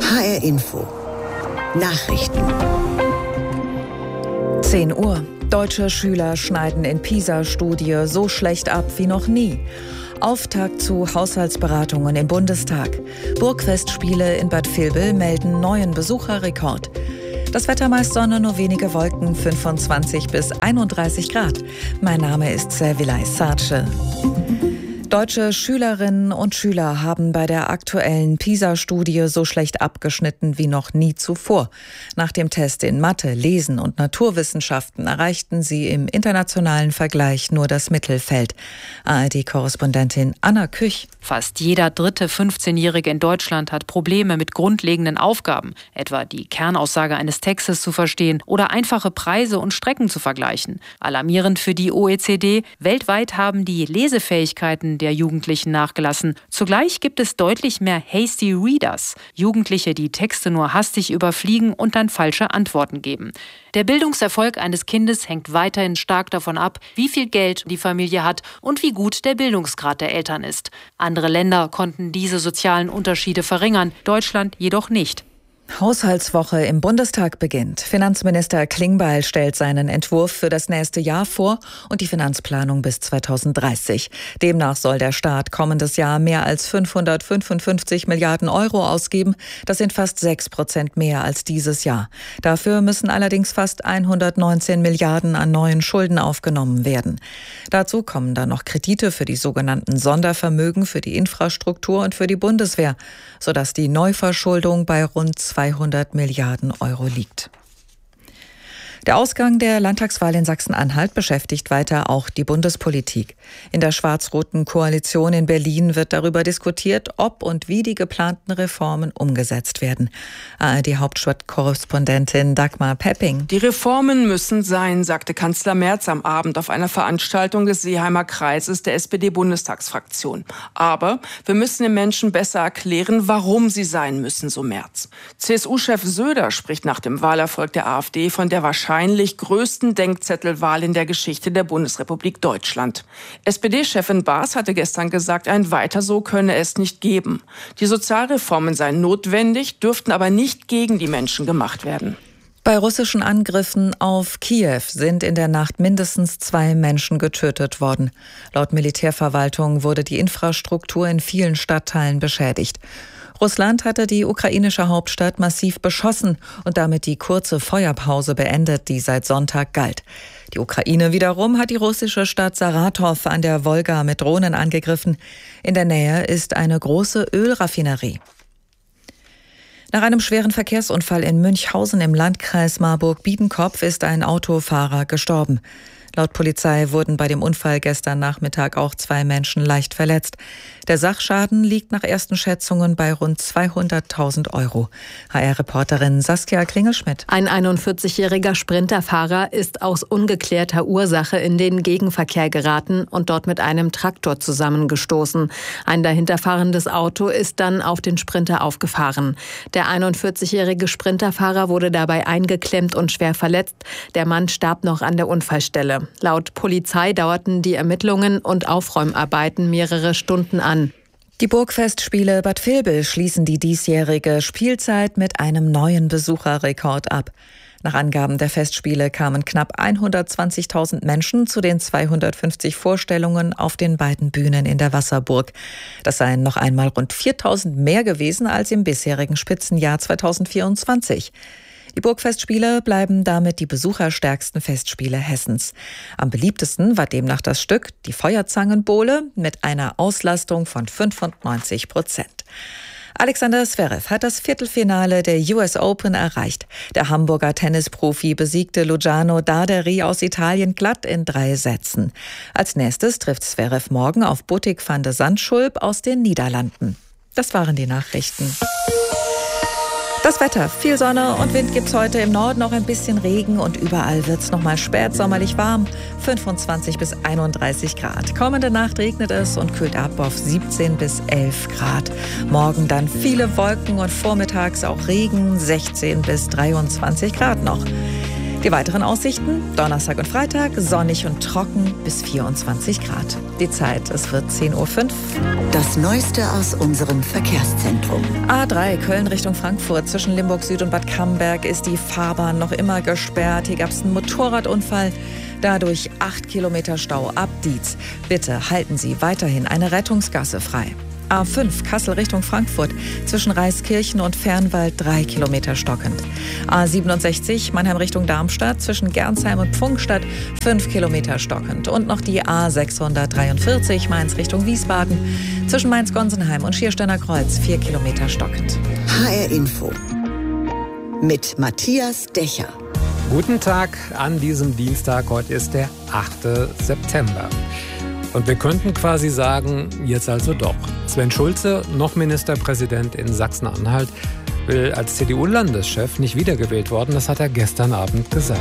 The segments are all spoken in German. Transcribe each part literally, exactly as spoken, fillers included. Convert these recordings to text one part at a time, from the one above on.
H R Info. Nachrichten. zehn Uhr. Deutsche Schüler schneiden in PISA-Studie so schlecht ab wie noch nie. Auftakt zu Haushaltsberatungen im Bundestag. Burgfestspiele in Bad Vilbel melden neuen Besucherrekord. Das Wetter meist Sonne, nur wenige Wolken, fünfundzwanzig bis einunddreißig Grad. Mein Name ist Servilay Sace. Deutsche Schülerinnen und Schüler haben bei der aktuellen PISA-Studie so schlecht abgeschnitten wie noch nie zuvor. Nach dem Test in Mathe, Lesen und Naturwissenschaften erreichten sie im internationalen Vergleich nur das Mittelfeld. A R D-Korrespondentin Anna Küch. Fast jeder dritte fünfzehnjährige in Deutschland hat Probleme mit grundlegenden Aufgaben, etwa die Kernaussage eines Textes zu verstehen oder einfache Preise und Strecken zu vergleichen. Alarmierend für die O E C D: Weltweit haben die Lesefähigkeiten der Jugendlichen nachgelassen. Zugleich gibt es deutlich mehr Hasty Readers, Jugendliche, die Texte nur hastig überfliegen und dann falsche Antworten geben. Der Bildungserfolg eines Kindes hängt weiterhin stark davon ab, wie viel Geld die Familie hat und wie gut der Bildungsgrad der Eltern ist. Andere Länder konnten diese sozialen Unterschiede verringern, Deutschland jedoch nicht. Haushaltswoche im Bundestag beginnt. Finanzminister Klingbeil stellt seinen Entwurf für das nächste Jahr vor und die Finanzplanung bis zweitausenddreißig. Demnach soll der Staat kommendes Jahr mehr als fünfhundertfünfundfünfzig Milliarden Euro ausgeben. Das sind fast sechs Prozent mehr als dieses Jahr. Dafür müssen allerdings fast hundertneunzehn Milliarden an neuen Schulden aufgenommen werden. Dazu kommen dann noch Kredite für die sogenannten Sondervermögen für die Infrastruktur und für die Bundeswehr, sodass die Neuverschuldung bei rund zweihundert Milliarden Euro liegt. Der Ausgang der Landtagswahl in Sachsen-Anhalt beschäftigt weiter auch die Bundespolitik. In der schwarz-roten Koalition in Berlin wird darüber diskutiert, ob und wie die geplanten Reformen umgesetzt werden. A R D-Hauptstadtkorrespondentin Dagmar Pepping. Die Reformen müssen sein, sagte Kanzler Merz am Abend auf einer Veranstaltung des Seeheimer Kreises der S P D-Bundestagsfraktion. Aber wir müssen den Menschen besser erklären, warum sie sein müssen, so Merz. C S U-Chef Söder spricht nach dem Wahlerfolg der AfD von der wahrscheinlich wahrscheinlich größten Denkzettelwahl in der Geschichte der Bundesrepublik Deutschland. S P D-Chefin Baas hatte gestern gesagt, ein Weiter so könne es nicht geben. Die Sozialreformen seien notwendig, dürften aber nicht gegen die Menschen gemacht werden. Bei russischen Angriffen auf Kiew sind in der Nacht mindestens zwei Menschen getötet worden. Laut Militärverwaltung wurde die Infrastruktur in vielen Stadtteilen beschädigt. Russland hatte die ukrainische Hauptstadt massiv beschossen und damit die kurze Feuerpause beendet, die seit Sonntag galt. Die Ukraine wiederum hat die russische Stadt Saratow an der Wolga mit Drohnen angegriffen. In der Nähe ist eine große Ölraffinerie. Nach einem schweren Verkehrsunfall in Münchhausen im Landkreis Marburg-Biedenkopf ist ein Autofahrer gestorben. Laut Polizei wurden bei dem Unfall gestern Nachmittag auch zwei Menschen leicht verletzt. Der Sachschaden liegt nach ersten Schätzungen bei rund zweihunderttausend Euro. H R-Reporterin Saskia Klingelschmidt. Ein einundvierzigjähriger Sprinterfahrer ist aus ungeklärter Ursache in den Gegenverkehr geraten und dort mit einem Traktor zusammengestoßen. Ein dahinterfahrendes Auto ist dann auf den Sprinter aufgefahren. Der einundvierzigjährige Sprinterfahrer wurde dabei eingeklemmt und schwer verletzt. Der Mann starb noch an der Unfallstelle. Laut Polizei dauerten die Ermittlungen und Aufräumarbeiten mehrere Stunden an. Die Burgfestspiele Bad Vilbel schließen die diesjährige Spielzeit mit einem neuen Besucherrekord ab. Nach Angaben der Festspiele kamen knapp hundertzwanzigtausend Menschen zu den zweihundertfünfzig Vorstellungen auf den beiden Bühnen in der Wasserburg. Das seien noch einmal rund viertausend mehr gewesen als im bisherigen Spitzenjahr zweitausendvierundzwanzig. Die Burgfestspiele bleiben damit die besucherstärksten Festspiele Hessens. Am beliebtesten war demnach das Stück Die Feuerzangenbowle mit einer Auslastung von fünfundneunzig Prozent. Alexander Zverev hat das Viertelfinale der U S Open erreicht. Der Hamburger Tennisprofi besiegte Luciano Darderi aus Italien glatt in drei Sätzen. Als nächstes trifft Zverev morgen auf Botic van de Zandschulp aus den Niederlanden. Das waren die Nachrichten. Das Wetter, viel Sonne und Wind gibt's heute, im Norden noch ein bisschen Regen und überall wird's noch mal spätsommerlich warm, fünfundzwanzig bis einunddreißig Grad. Kommende Nacht regnet es und kühlt ab auf siebzehn bis elf Grad. Morgen dann viele Wolken und vormittags auch Regen, sechzehn bis dreiundzwanzig Grad noch. Die weiteren Aussichten: Donnerstag und Freitag sonnig und trocken bis vierundzwanzig Grad. Die Zeit, es wird zehn Uhr fünf. Das Neueste aus unserem Verkehrszentrum. A drei Köln Richtung Frankfurt. Zwischen Limburg Süd und Bad Camberg ist die Fahrbahn noch immer gesperrt. Hier gab es einen Motorradunfall. Dadurch acht Kilometer Stau ab Dietz. Bitte halten Sie weiterhin eine Rettungsgasse frei. A fünf Kassel Richtung Frankfurt. Zwischen Reiskirchen und Fernwald drei Kilometer stockend. A siebenundsechzig Mannheim Richtung Darmstadt. Zwischen Gernsheim und Pfungstadt fünf Kilometer stockend. Und noch die A sechshundertdreiundvierzig Mainz Richtung Wiesbaden. Zwischen Mainz-Gonsenheim und Schiersteiner Kreuz vier Kilometer stockend. H R Info mit Matthias Dächer. Guten Tag an diesem Dienstag. Heute ist der achte September. Und wir könnten quasi sagen, jetzt also doch. Sven Schulze, noch Ministerpräsident in Sachsen-Anhalt, will als C D U-Landeschef nicht wiedergewählt worden. Das hat er gestern Abend gesagt.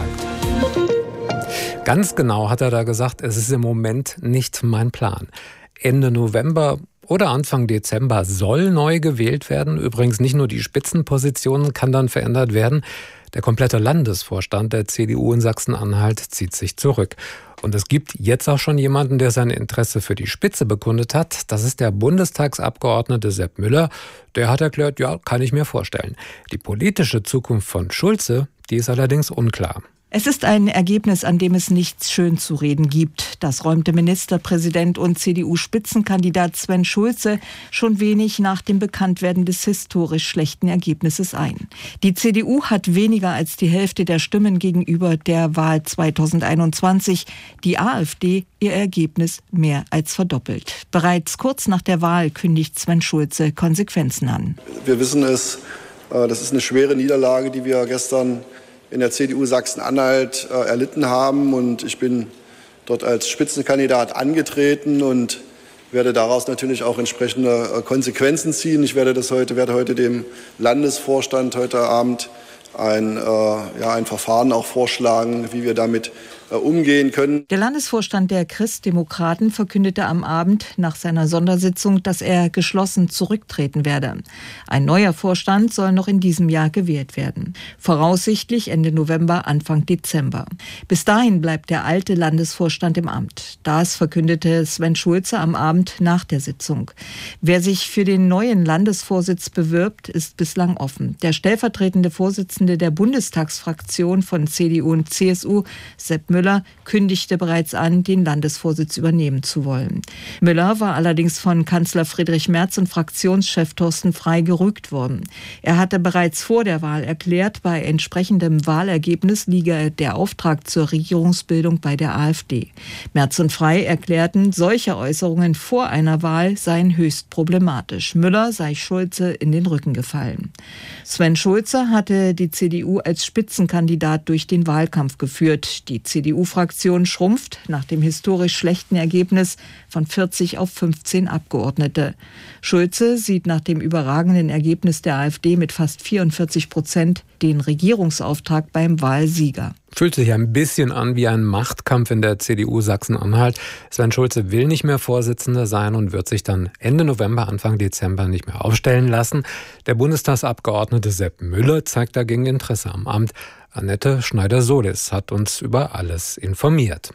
Ganz genau hat er da gesagt, es ist im Moment nicht mein Plan. Ende November oder Anfang Dezember soll neu gewählt werden. Übrigens nicht nur die Spitzenpositionen kann dann verändert werden. Der komplette Landesvorstand der C D U in Sachsen-Anhalt zieht sich zurück. Und es gibt jetzt auch schon jemanden, der sein Interesse für die Spitze bekundet hat. Das ist der Bundestagsabgeordnete Sepp Müller. Der hat erklärt, ja, kann ich mir vorstellen. Die politische Zukunft von Schulze, die ist allerdings unklar. Es ist ein Ergebnis, an dem es nichts schön zu reden gibt. Das räumte Ministerpräsident und C D U-Spitzenkandidat Sven Schulze schon wenig nach dem Bekanntwerden des historisch schlechten Ergebnisses ein. Die C D U hat weniger als die Hälfte der Stimmen gegenüber der Wahl zweitausendeinundzwanzig. Die AfD ihr Ergebnis mehr als verdoppelt. Bereits kurz nach der Wahl kündigt Sven Schulze Konsequenzen an. Wir wissen es, das ist eine schwere Niederlage, die wir gestern in der C D U Sachsen-Anhalt äh, erlitten haben. Und ich bin dort als Spitzenkandidat angetreten und werde daraus natürlich auch entsprechende äh, Konsequenzen ziehen. Ich werde das heute, werde heute dem Landesvorstand heute Abend ein, äh, ja, ein Verfahren auch vorschlagen, wie wir damit äh, umgehen können. Der Landesvorstand der Christdemokraten verkündete am Abend nach seiner Sondersitzung, dass er geschlossen zurücktreten werde. Ein neuer Vorstand soll noch in diesem Jahr gewählt werden. Voraussichtlich Ende November, Anfang Dezember. Bis dahin bleibt der alte Landesvorstand im Amt. Das verkündete Sven Schulze am Abend nach der Sitzung. Wer sich für den neuen Landesvorsitz bewirbt, ist bislang offen. Der stellvertretende Vorsitzende der Bundestagsfraktion von C D U und C S U, Sepp Müller, kündigte bereits an, den Landesvorsitz übernehmen zu wollen. Müller war allerdings von Kanzler Friedrich Merz und Fraktionschef Thorsten Frey gerügt worden. Er hatte bereits vor der Wahl erklärt, bei entsprechendem Wahlergebnis liege der Auftrag zur Regierungsbildung bei der AfD. Merz und Frey erklärten, solche Äußerungen vor einer Wahl seien höchst problematisch. Müller sei Schulze in den Rücken gefallen. Sven Schulze hatte die C D U als Spitzenkandidat durch den Wahlkampf geführt. Die C D U-Fraktion schrumpft nach dem historisch schlechten Ergebnis von vierzig auf fünfzehn Abgeordnete. Schulze sieht nach dem überragenden Ergebnis der AfD mit fast vierundvierzig Prozent den Regierungsauftrag beim Wahlsieger. Fühlt sich ein bisschen an wie ein Machtkampf in der C D U Sachsen-Anhalt. Sven Schulze will nicht mehr Vorsitzender sein und wird sich dann Ende November, Anfang Dezember nicht mehr aufstellen lassen. Der Bundestagsabgeordnete Sepp Müller zeigt dagegen Interesse am Amt. Annette Schneider-Solis hat uns über alles informiert.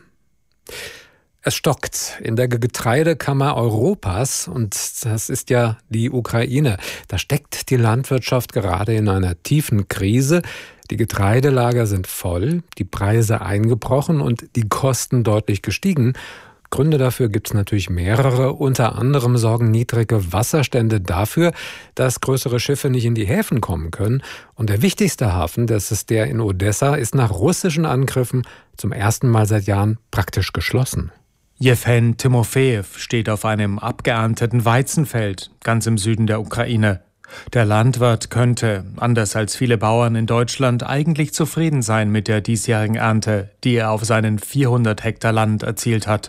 Es stockt in der Getreidekammer Europas und das ist ja die Ukraine. Da steckt die Landwirtschaft gerade in einer tiefen Krise. Die Getreidelager sind voll, die Preise eingebrochen und die Kosten deutlich gestiegen. Gründe dafür gibt es natürlich mehrere. Unter anderem sorgen niedrige Wasserstände dafür, dass größere Schiffe nicht in die Häfen kommen können. Und der wichtigste Hafen, das ist der in Odessa, ist nach russischen Angriffen zum ersten Mal seit Jahren praktisch geschlossen. Jewhen Timofejew steht auf einem abgeernteten Weizenfeld ganz im Süden der Ukraine. Der Landwirt könnte, anders als viele Bauern in Deutschland, eigentlich zufrieden sein mit der diesjährigen Ernte, die er auf seinen vierhundert Hektar Land erzielt hat.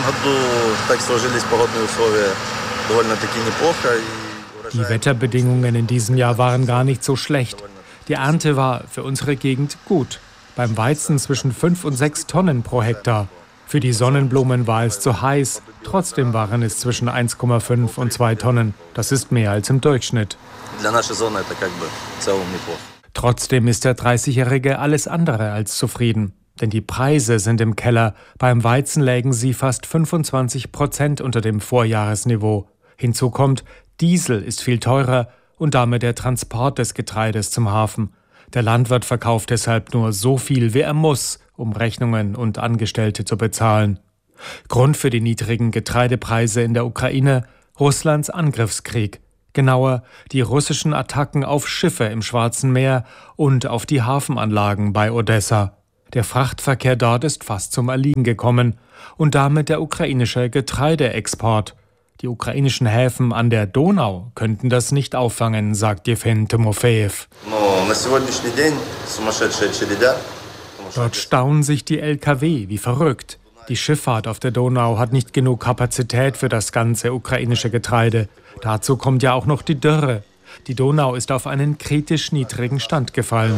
Die Wetterbedingungen in diesem Jahr waren gar nicht so schlecht. Die Ernte war für unsere Gegend gut. Beim Weizen zwischen fünf und sechs Tonnen pro Hektar. Für die Sonnenblumen war es zu heiß. Trotzdem waren es zwischen eins Komma fünf und zwei Tonnen. Das ist mehr als im Durchschnitt. Trotzdem ist der dreißigjährige alles andere als zufrieden. Denn die Preise sind im Keller. Beim Weizen lägen sie fast fünfundzwanzig Prozent unter dem Vorjahresniveau. Hinzu kommt, Diesel ist viel teurer und damit der Transport des Getreides zum Hafen. Der Landwirt verkauft deshalb nur so viel, wie er muss, um Rechnungen und Angestellte zu bezahlen. Grund für die niedrigen Getreidepreise in der Ukraine: Russlands Angriffskrieg. Genauer, die russischen Attacken auf Schiffe im Schwarzen Meer und auf die Hafenanlagen bei Odessa. Der Frachtverkehr dort ist fast zum Erliegen gekommen und damit der ukrainische Getreideexport. Die ukrainischen Häfen an der Donau könnten das nicht auffangen, sagt Jewgen Timofejew. Dort stauen sich die L K W wie verrückt. Die Schifffahrt auf der Donau hat nicht genug Kapazität für das ganze ukrainische Getreide. Dazu kommt ja auch noch die Dürre. Die Donau ist auf einen kritisch niedrigen Stand gefallen.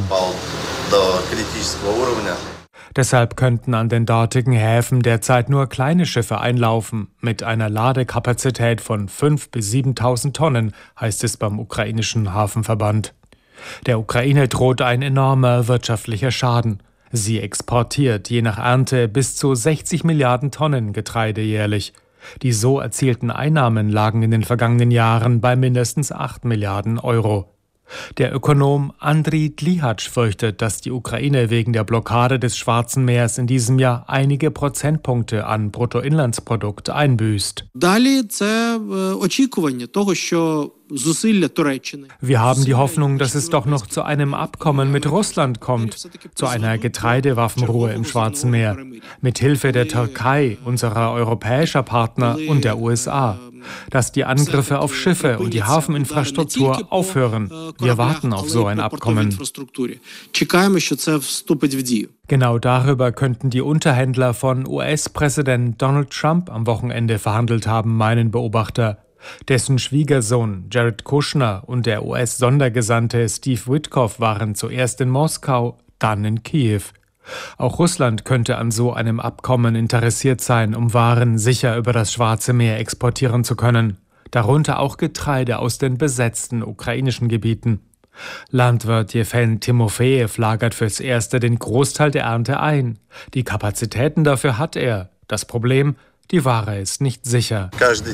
Deshalb könnten an den dortigen Häfen derzeit nur kleine Schiffe einlaufen, mit einer Ladekapazität von fünftausend bis siebentausend Tonnen, heißt es beim ukrainischen Hafenverband. Der Ukraine droht ein enormer wirtschaftlicher Schaden. Sie exportiert je nach Ernte bis zu sechzig Milliarden Tonnen Getreide jährlich. Die so erzielten Einnahmen lagen in den vergangenen Jahren bei mindestens acht Milliarden Euro. Der Ökonom Andriy Dlihatsch fürchtet, dass die Ukraine wegen der Blockade des Schwarzen Meers in diesem Jahr einige Prozentpunkte an Bruttoinlandsprodukt einbüßt. Wir haben die Hoffnung, dass es doch noch zu einem Abkommen mit Russland kommt, zu einer Getreidewaffenruhe im Schwarzen Meer, mit Hilfe der Türkei, unserer europäischer Partner und der U S A, dass die Angriffe auf Schiffe und die Hafeninfrastruktur aufhören. Wir warten auf so ein Abkommen. Genau darüber könnten die Unterhändler von U S-Präsident Donald Trump am Wochenende verhandelt haben, meinen Beobachter. Dessen Schwiegersohn Jared Kushner und der U S-Sondergesandte Steve Witkoff waren zuerst in Moskau, dann in Kiew. Auch Russland könnte an so einem Abkommen interessiert sein, um Waren sicher über das Schwarze Meer exportieren zu können. Darunter auch Getreide aus den besetzten ukrainischen Gebieten. Landwirt Jewgen Timofejew lagert fürs Erste den Großteil der Ernte ein. Die Kapazitäten dafür hat er. Das Problem: die Ware ist nicht sicher.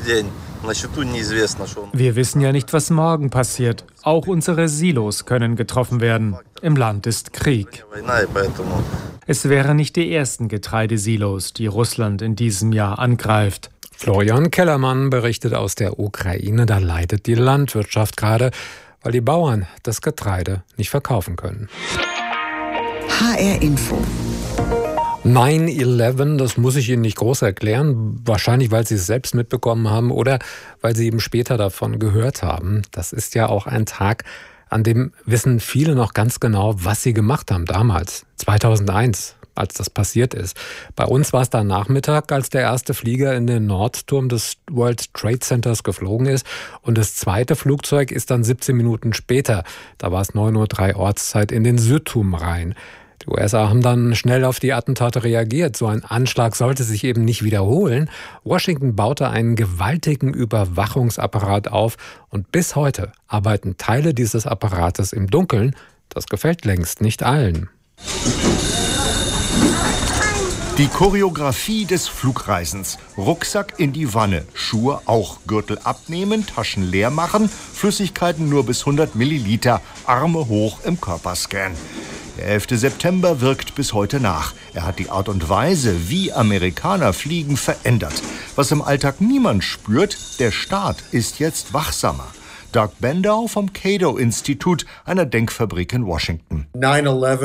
Wir wissen ja nicht, was morgen passiert. Auch unsere Silos können getroffen werden. Im Land ist Krieg. Es wären nicht die ersten Getreidesilos, die Russland in diesem Jahr angreift. Florian Kellermann berichtet aus der Ukraine. Da leidet die Landwirtschaft gerade, weil die Bauern das Getreide nicht verkaufen können. H R Info. neun elf, das muss ich Ihnen nicht groß erklären, wahrscheinlich weil Sie es selbst mitbekommen haben oder weil Sie eben später davon gehört haben. Das ist ja auch ein Tag, an dem wissen viele noch ganz genau, was sie gemacht haben damals, zweitausendeins, als das passiert ist. Bei uns war es dann Nachmittag, als der erste Flieger in den Nordturm des World Trade Centers geflogen ist und das zweite Flugzeug ist dann siebzehn Minuten später, da war es neun Uhr drei Ortszeit, in den Südturm rein. Die U S A haben dann schnell auf die Attentate reagiert. So ein Anschlag sollte sich eben nicht wiederholen. Washington baute einen gewaltigen Überwachungsapparat auf und bis heute arbeiten Teile dieses Apparates im Dunkeln. Das gefällt längst nicht allen. Die Choreografie des Flugreisens. Rucksack in die Wanne, Schuhe auch, Gürtel abnehmen, Taschen leer machen, Flüssigkeiten nur bis hundert Milliliter, Arme hoch im Körperscan. Der elfte September wirkt bis heute nach. Er hat die Art und Weise, wie Amerikaner fliegen, verändert. Was im Alltag niemand spürt, der Staat ist jetzt wachsamer. Doug Bandow vom Cato-Institut, einer Denkfabrik in Washington. neun elf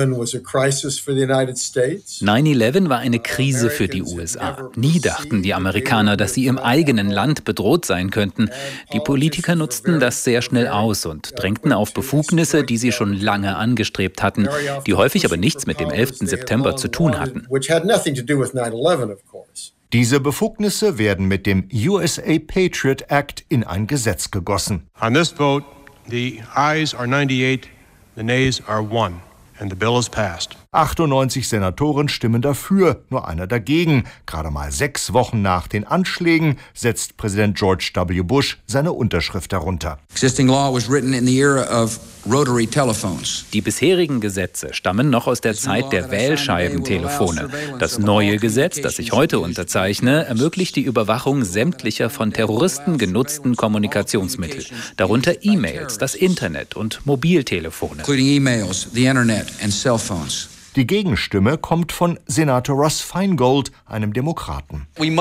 war eine Krise für die U S A. Nie dachten die Amerikaner, dass sie im eigenen Land bedroht sein könnten. Die Politiker nutzten das sehr schnell aus und drängten auf Befugnisse, die sie schon lange angestrebt hatten, die häufig aber nichts mit dem elften September zu tun hatten. Diese Befugnisse werden mit dem U S A Patriot Act in ein Gesetz gegossen. On this vote, the ayes are ninety-eight, the nays are one, and the bill is passed. achtundneunzig Senatoren stimmen dafür, nur einer dagegen. Gerade mal sechs Wochen nach den Anschlägen setzt Präsident George W. Bush seine Unterschrift darunter. Die bisherigen Gesetze stammen noch aus der Zeit der Wählscheibentelefone. Das neue Gesetz, das ich heute unterzeichne, ermöglicht die Überwachung sämtlicher von Terroristen genutzten Kommunikationsmittel, darunter E-Mails, das Internet und Mobiltelefone. Die Gegenstimme kommt von Senator Russ Feingold, einem Demokraten.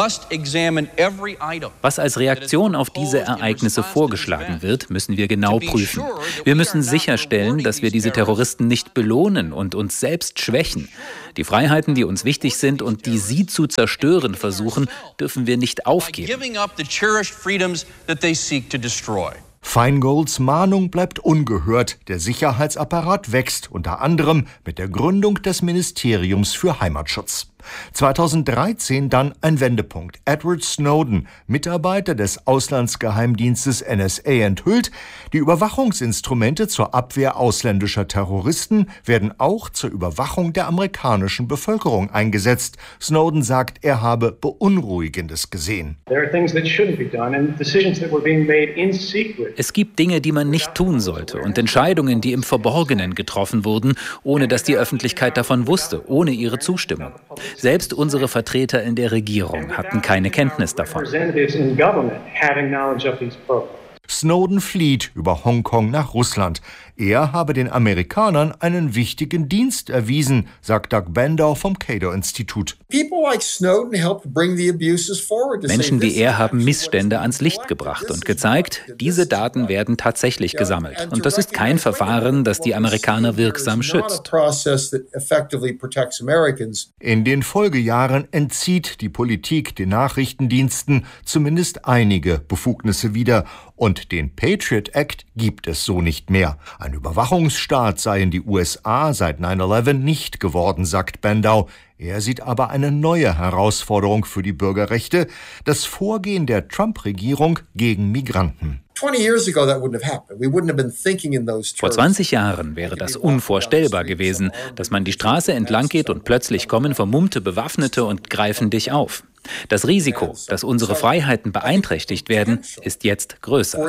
Was als Reaktion auf diese Ereignisse vorgeschlagen wird, müssen wir genau prüfen. Wir müssen sicherstellen, dass wir diese Terroristen nicht belohnen und uns selbst schwächen. Die Freiheiten, die uns wichtig sind und die sie zu zerstören versuchen, dürfen wir nicht aufgeben. Feingolds Mahnung bleibt ungehört. Der Sicherheitsapparat wächst, unter anderem mit der Gründung des Ministeriums für Heimatschutz. zweitausenddreizehn dann ein Wendepunkt. Edward Snowden, Mitarbeiter des Auslandsgeheimdienstes N S A, enthüllt, die Überwachungsinstrumente zur Abwehr ausländischer Terroristen werden auch zur Überwachung der amerikanischen Bevölkerung eingesetzt. Snowden sagt, er habe Beunruhigendes gesehen. Es gibt Dinge, die man nicht tun sollte und Entscheidungen, die im Verborgenen getroffen wurden, ohne dass die Öffentlichkeit davon wusste, ohne ihre Zustimmung. Selbst unsere Vertreter in der Regierung hatten keine Kenntnis davon. Snowden flieht über Hongkong nach Russland. Er habe den Amerikanern einen wichtigen Dienst erwiesen, sagt Doug Bandow vom Cato-Institut. Menschen wie er haben Missstände ans Licht gebracht und gezeigt, diese Daten werden tatsächlich gesammelt. Und das ist kein Verfahren, das die Amerikaner wirksam schützt. In den Folgejahren entzieht die Politik den Nachrichtendiensten zumindest einige Befugnisse wieder. Und den Patriot Act gibt es so nicht mehr. Ein Überwachungsstaat seien die U S A seit neun elf nicht geworden, sagt Bandow. Er sieht aber eine neue Herausforderung für die Bürgerrechte, das Vorgehen der Trump-Regierung gegen Migranten. Vor zwanzig Jahren wäre das unvorstellbar gewesen, dass man die Straße entlang geht und plötzlich kommen vermummte Bewaffnete und greifen dich auf. Das Risiko, dass unsere Freiheiten beeinträchtigt werden, ist jetzt größer.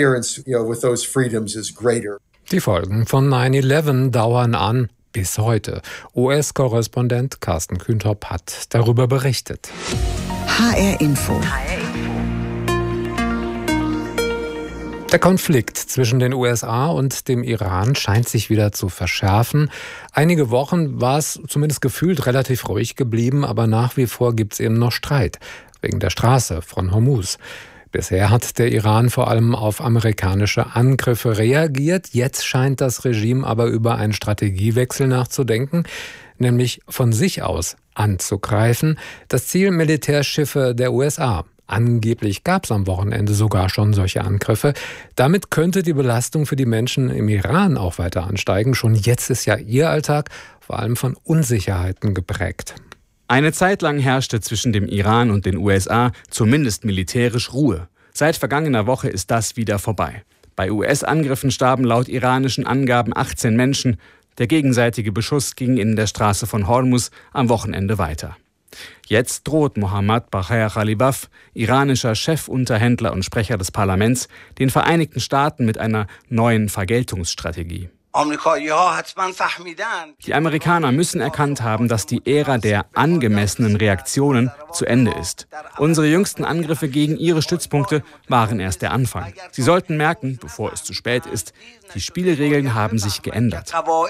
Die Folgen von neun elf dauern an bis heute. U S-Korrespondent Carsten Kühntop hat darüber berichtet. H R Info. Der Konflikt zwischen den U S A und dem Iran scheint sich wieder zu verschärfen. Einige Wochen war es zumindest gefühlt relativ ruhig geblieben, aber nach wie vor gibt es eben noch Streit wegen der Straße von Hormuz. Bisher hat der Iran vor allem auf amerikanische Angriffe reagiert. Jetzt scheint das Regime aber über einen Strategiewechsel nachzudenken, nämlich von sich aus anzugreifen. Das Ziel Militärschiffe der U S A. Angeblich gab es am Wochenende sogar schon solche Angriffe. Damit könnte die Belastung für die Menschen im Iran auch weiter ansteigen. Schon jetzt ist ja ihr Alltag vor allem von Unsicherheiten geprägt. Eine Zeit lang herrschte zwischen dem Iran und den U S A zumindest militärisch Ruhe. Seit vergangener Woche ist das wieder vorbei. Bei U S-Angriffen starben laut iranischen Angaben achtzehn Menschen. Der gegenseitige Beschuss ging in der Straße von Hormuz am Wochenende weiter. Jetzt droht Mohammad Bagher Ghalibaf, iranischer Chefunterhändler und Sprecher des Parlaments, den Vereinigten Staaten mit einer neuen Vergeltungsstrategie. Die Amerikaner müssen erkannt haben, dass die Ära der angemessenen Reaktionen zu Ende ist. Unsere jüngsten Angriffe gegen ihre Stützpunkte waren erst der Anfang. Sie sollten merken, bevor es zu spät ist, die Spielregeln haben sich geändert.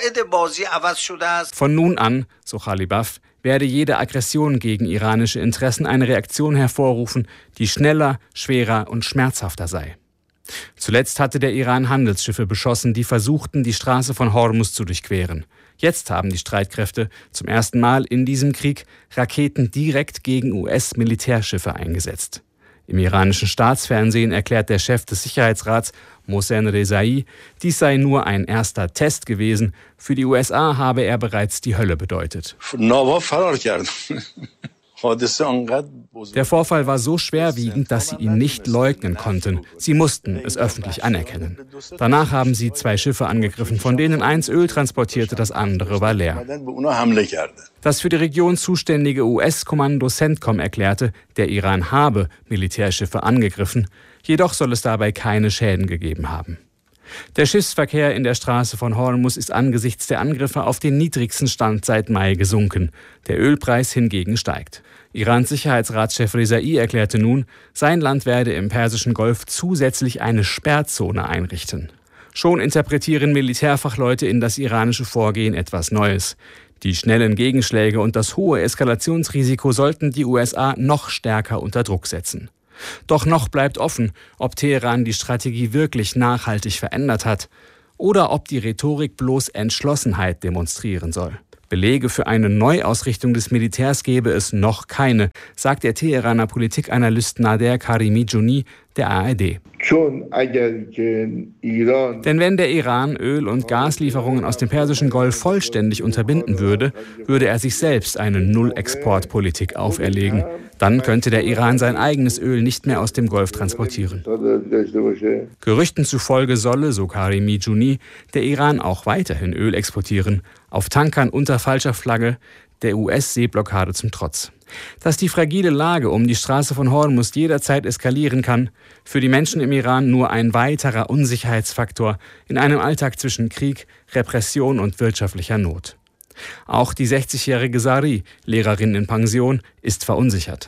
Von nun an, so Ghalibaf, werde jede Aggression gegen iranische Interessen eine Reaktion hervorrufen, die schneller, schwerer und schmerzhafter sei. Zuletzt hatte der Iran Handelsschiffe beschossen, die versuchten, die Straße von Hormuz zu durchqueren. Jetzt haben die Streitkräfte zum ersten Mal in diesem Krieg Raketen direkt gegen U S-Militärschiffe eingesetzt. Im iranischen Staatsfernsehen erklärt der Chef des Sicherheitsrats, Mohsen Rezai, dies sei nur ein erster Test gewesen. Für die U S A habe er bereits die Hölle bedeutet. Der Vorfall war so schwerwiegend, dass sie ihn nicht leugnen konnten. Sie mussten es öffentlich anerkennen. Danach haben sie zwei Schiffe angegriffen, von denen eins Öl transportierte, das andere war leer. Das für die Region zuständige U S-Kommando CENTCOM erklärte, der Iran habe Militärschiffe angegriffen. Jedoch soll es dabei keine Schäden gegeben haben. Der Schiffsverkehr in der Straße von Hormuz ist angesichts der Angriffe auf den niedrigsten Stand seit Mai gesunken. Der Ölpreis hingegen steigt. Irans Sicherheitsratschef Rezai erklärte nun, sein Land werde im Persischen Golf zusätzlich eine Sperrzone einrichten. Schon interpretieren Militärfachleute in das iranische Vorgehen etwas Neues. Die schnellen Gegenschläge und das hohe Eskalationsrisiko sollten die U S A noch stärker unter Druck setzen. Doch noch bleibt offen, ob Teheran die Strategie wirklich nachhaltig verändert hat oder ob die Rhetorik bloß Entschlossenheit demonstrieren soll. Belege für eine Neuausrichtung des Militärs gebe es noch keine, sagt der Teheraner Politikanalyst Nader Karimi-Jouni der A R D. Denn wenn der Iran Öl- und Gaslieferungen aus dem Persischen Golf vollständig unterbinden würde, würde er sich selbst eine Null-Export-Politik auferlegen. Dann könnte der Iran sein eigenes Öl nicht mehr aus dem Golf transportieren. Gerüchten zufolge solle, so Karimi-Jouni, der Iran auch weiterhin Öl exportieren, auf Tankern unter falscher Flagge, der U S-Seeblockade zum Trotz. Dass die fragile Lage um die Straße von Hormuz jederzeit eskalieren kann, für die Menschen im Iran nur ein weiterer Unsicherheitsfaktor in einem Alltag zwischen Krieg, Repression und wirtschaftlicher Not. Auch die sechzigjährige Sari, Lehrerin in Pension, ist verunsichert.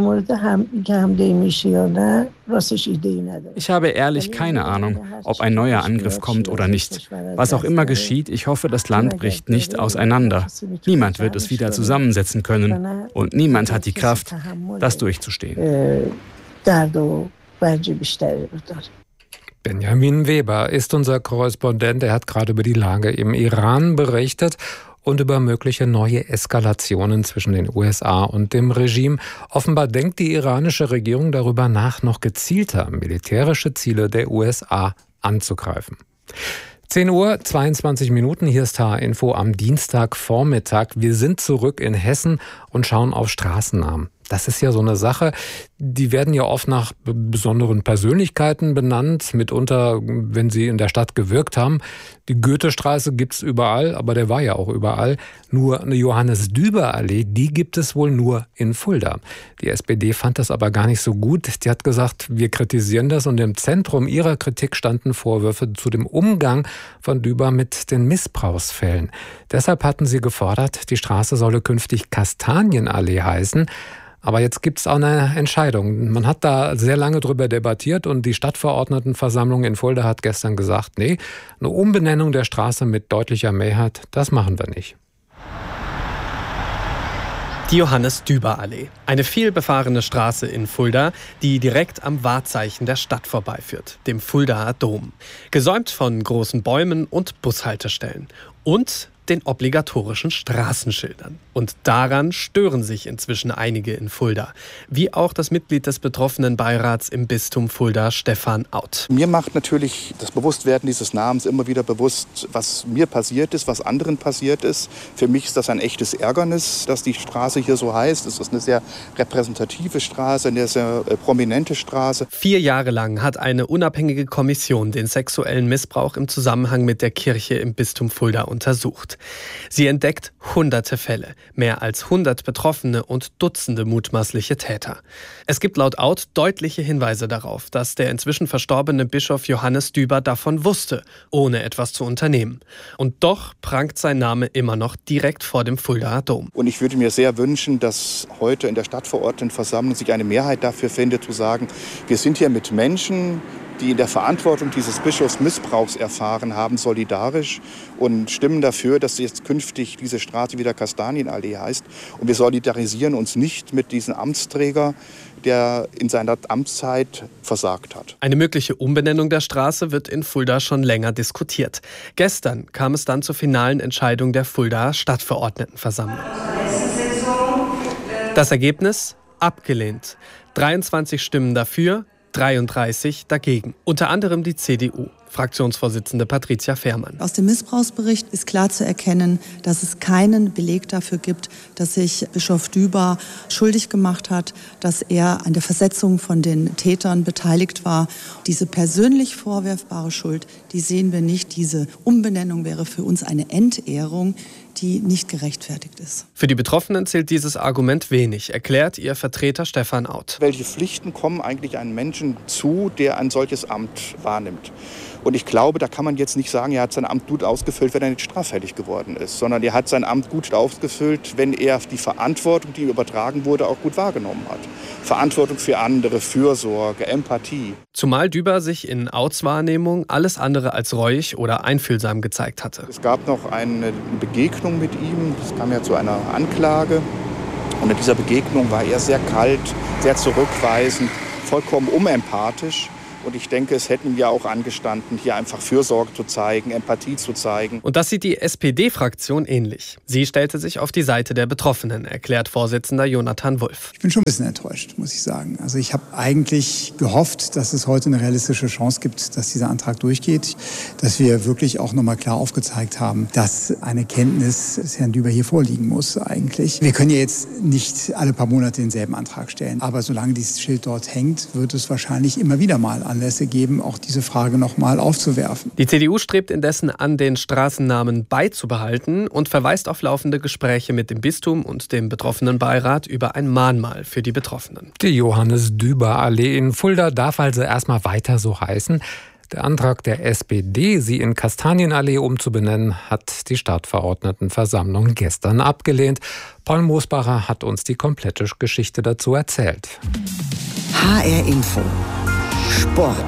Ich habe ehrlich keine Ahnung, ob ein neuer Angriff kommt oder nicht. Was auch immer geschieht, ich hoffe, das Land bricht nicht auseinander. Niemand wird es wieder zusammensetzen können und niemand hat die Kraft, das durchzustehen. Benjamin Weber ist unser Korrespondent. Er hat gerade über die Lage im Iran berichtet und über mögliche neue Eskalationen zwischen den U S A und dem Regime. Offenbar denkt die iranische Regierung darüber nach, noch gezielter militärische Ziele der U S A anzugreifen. zehn Uhr zweiundzwanzig Minuten, hier ist H R-Info am Dienstagvormittag. Wir sind zurück in Hessen und schauen auf Straßennamen. Das ist ja so eine Sache, die werden ja oft nach besonderen Persönlichkeiten benannt, mitunter, wenn sie in der Stadt gewirkt haben. Die Goethestraße gibt's überall, aber der war ja auch überall. Nur eine Johannes-Düber-Allee, die gibt es wohl nur in Fulda. Die S P D fand das aber gar nicht so gut. Die hat gesagt, wir kritisieren das, und im Zentrum ihrer Kritik standen Vorwürfe zu dem Umgang von Düber mit den Missbrauchsfällen. Deshalb hatten sie gefordert, die Straße solle künftig Kastanienallee heißen. Aber jetzt gibt es auch eine Entscheidung. Man hat da sehr lange drüber debattiert und die Stadtverordnetenversammlung in Fulda hat gestern gesagt, nee, eine Umbenennung der Straße mit deutlicher Mehrheit, das machen wir nicht. Die Johannes-Düber-Allee, eine vielbefahrene Straße in Fulda, die direkt am Wahrzeichen der Stadt vorbeiführt, dem Fuldaer Dom. Gesäumt von großen Bäumen und Bushaltestellen und den obligatorischen Straßenschildern. Und daran stören sich inzwischen einige in Fulda. Wie auch das Mitglied des betroffenen Beirats im Bistum Fulda, Stefan Out. Mir macht natürlich das Bewusstwerden dieses Namens immer wieder bewusst, was mir passiert ist, was anderen passiert ist. Für mich ist das ein echtes Ärgernis, dass die Straße hier so heißt. Es ist eine sehr repräsentative Straße, eine sehr äh, prominente Straße. Vier Jahre lang hat eine unabhängige Kommission den sexuellen Missbrauch im Zusammenhang mit der Kirche im Bistum Fulda untersucht. Sie entdeckt hunderte Fälle, mehr als hundert Betroffene und Dutzende mutmaßliche Täter. Es gibt laut Out deutliche Hinweise darauf, dass der inzwischen verstorbene Bischof Johannes Düber davon wusste, ohne etwas zu unternehmen. Und doch prangt sein Name immer noch direkt vor dem Fuldaer Dom. Und ich würde mir sehr wünschen, dass heute in der Stadtverordnetenversammlung sich eine Mehrheit dafür findet, zu sagen, wir sind hier mit Menschen, die in der Verantwortung dieses Bischofs Missbrauchs erfahren haben, solidarisch und stimmen dafür, dass jetzt künftig diese Straße wieder Kastanienallee heißt. Und wir solidarisieren uns nicht mit diesem Amtsträger, der in seiner Amtszeit versagt hat. Eine mögliche Umbenennung der Straße wird in Fulda schon länger diskutiert. Gestern kam es dann zur finalen Entscheidung der Fuldaer Stadtverordnetenversammlung. Das Ergebnis? Abgelehnt. dreiundzwanzig Stimmen dafür, dreiunddreißig dagegen. Unter anderem die C D U. Fraktionsvorsitzende Patricia Fehrmann. Aus dem Missbrauchsbericht ist klar zu erkennen, dass es keinen Beleg dafür gibt, dass sich Bischof Düber schuldig gemacht hat, dass er an der Versetzung von den Tätern beteiligt war. Diese persönlich vorwerfbare Schuld, die sehen wir nicht. Diese Umbenennung wäre für uns eine Entehrung, die nicht gerechtfertigt ist. Für die Betroffenen zählt dieses Argument wenig, erklärt ihr Vertreter Stefan Auth. Welche Pflichten kommen eigentlich einem Menschen zu, der ein solches Amt wahrnimmt? Und ich glaube, da kann man jetzt nicht sagen, er hat sein Amt gut ausgefüllt, wenn er nicht straffällig geworden ist, sondern er hat sein Amt gut ausgefüllt, wenn er die Verantwortung, die ihm übertragen wurde, auch gut wahrgenommen hat. Verantwortung für andere, Fürsorge, Empathie. Zumal Düber sich in Auths Wahrnehmung alles andere als reuig oder einfühlsam gezeigt hatte. Es gab noch eine Begegnung mit ihm, es kam ja zu einer Anklage. Und in dieser Begegnung war er sehr kalt, sehr zurückweisend, vollkommen unempathisch. Und ich denke, es hätte ihm ja auch angestanden, hier einfach Fürsorge zu zeigen, Empathie zu zeigen. Und das sieht die S P D-Fraktion ähnlich. Sie stellte sich auf die Seite der Betroffenen, erklärt Vorsitzender Jonathan Wulff. Ich bin schon ein bisschen enttäuscht, muss ich sagen. Also ich habe eigentlich gehofft, dass es heute eine realistische Chance gibt, dass dieser Antrag durchgeht. Dass wir wirklich auch nochmal klar aufgezeigt haben, dass eine Kenntnis des Herrn Düber hier vorliegen muss eigentlich. Wir können ja jetzt nicht alle paar Monate denselben Antrag stellen. Aber solange dieses Schild dort hängt, wird es wahrscheinlich immer wieder mal an Anlässe geben, auch diese Frage noch mal aufzuwerfen. Die C D U strebt indessen an, den Straßennamen beizubehalten und verweist auf laufende Gespräche mit dem Bistum und dem betroffenen Beirat über ein Mahnmal für die Betroffenen. Die Johannes-Düber-Allee in Fulda darf also erstmal weiter so heißen. Der Antrag der S P D, sie in Kastanienallee umzubenennen, hat die Stadtverordnetenversammlung gestern abgelehnt. Paul Mosbacher hat uns die komplette Geschichte dazu erzählt. H R Info Sport.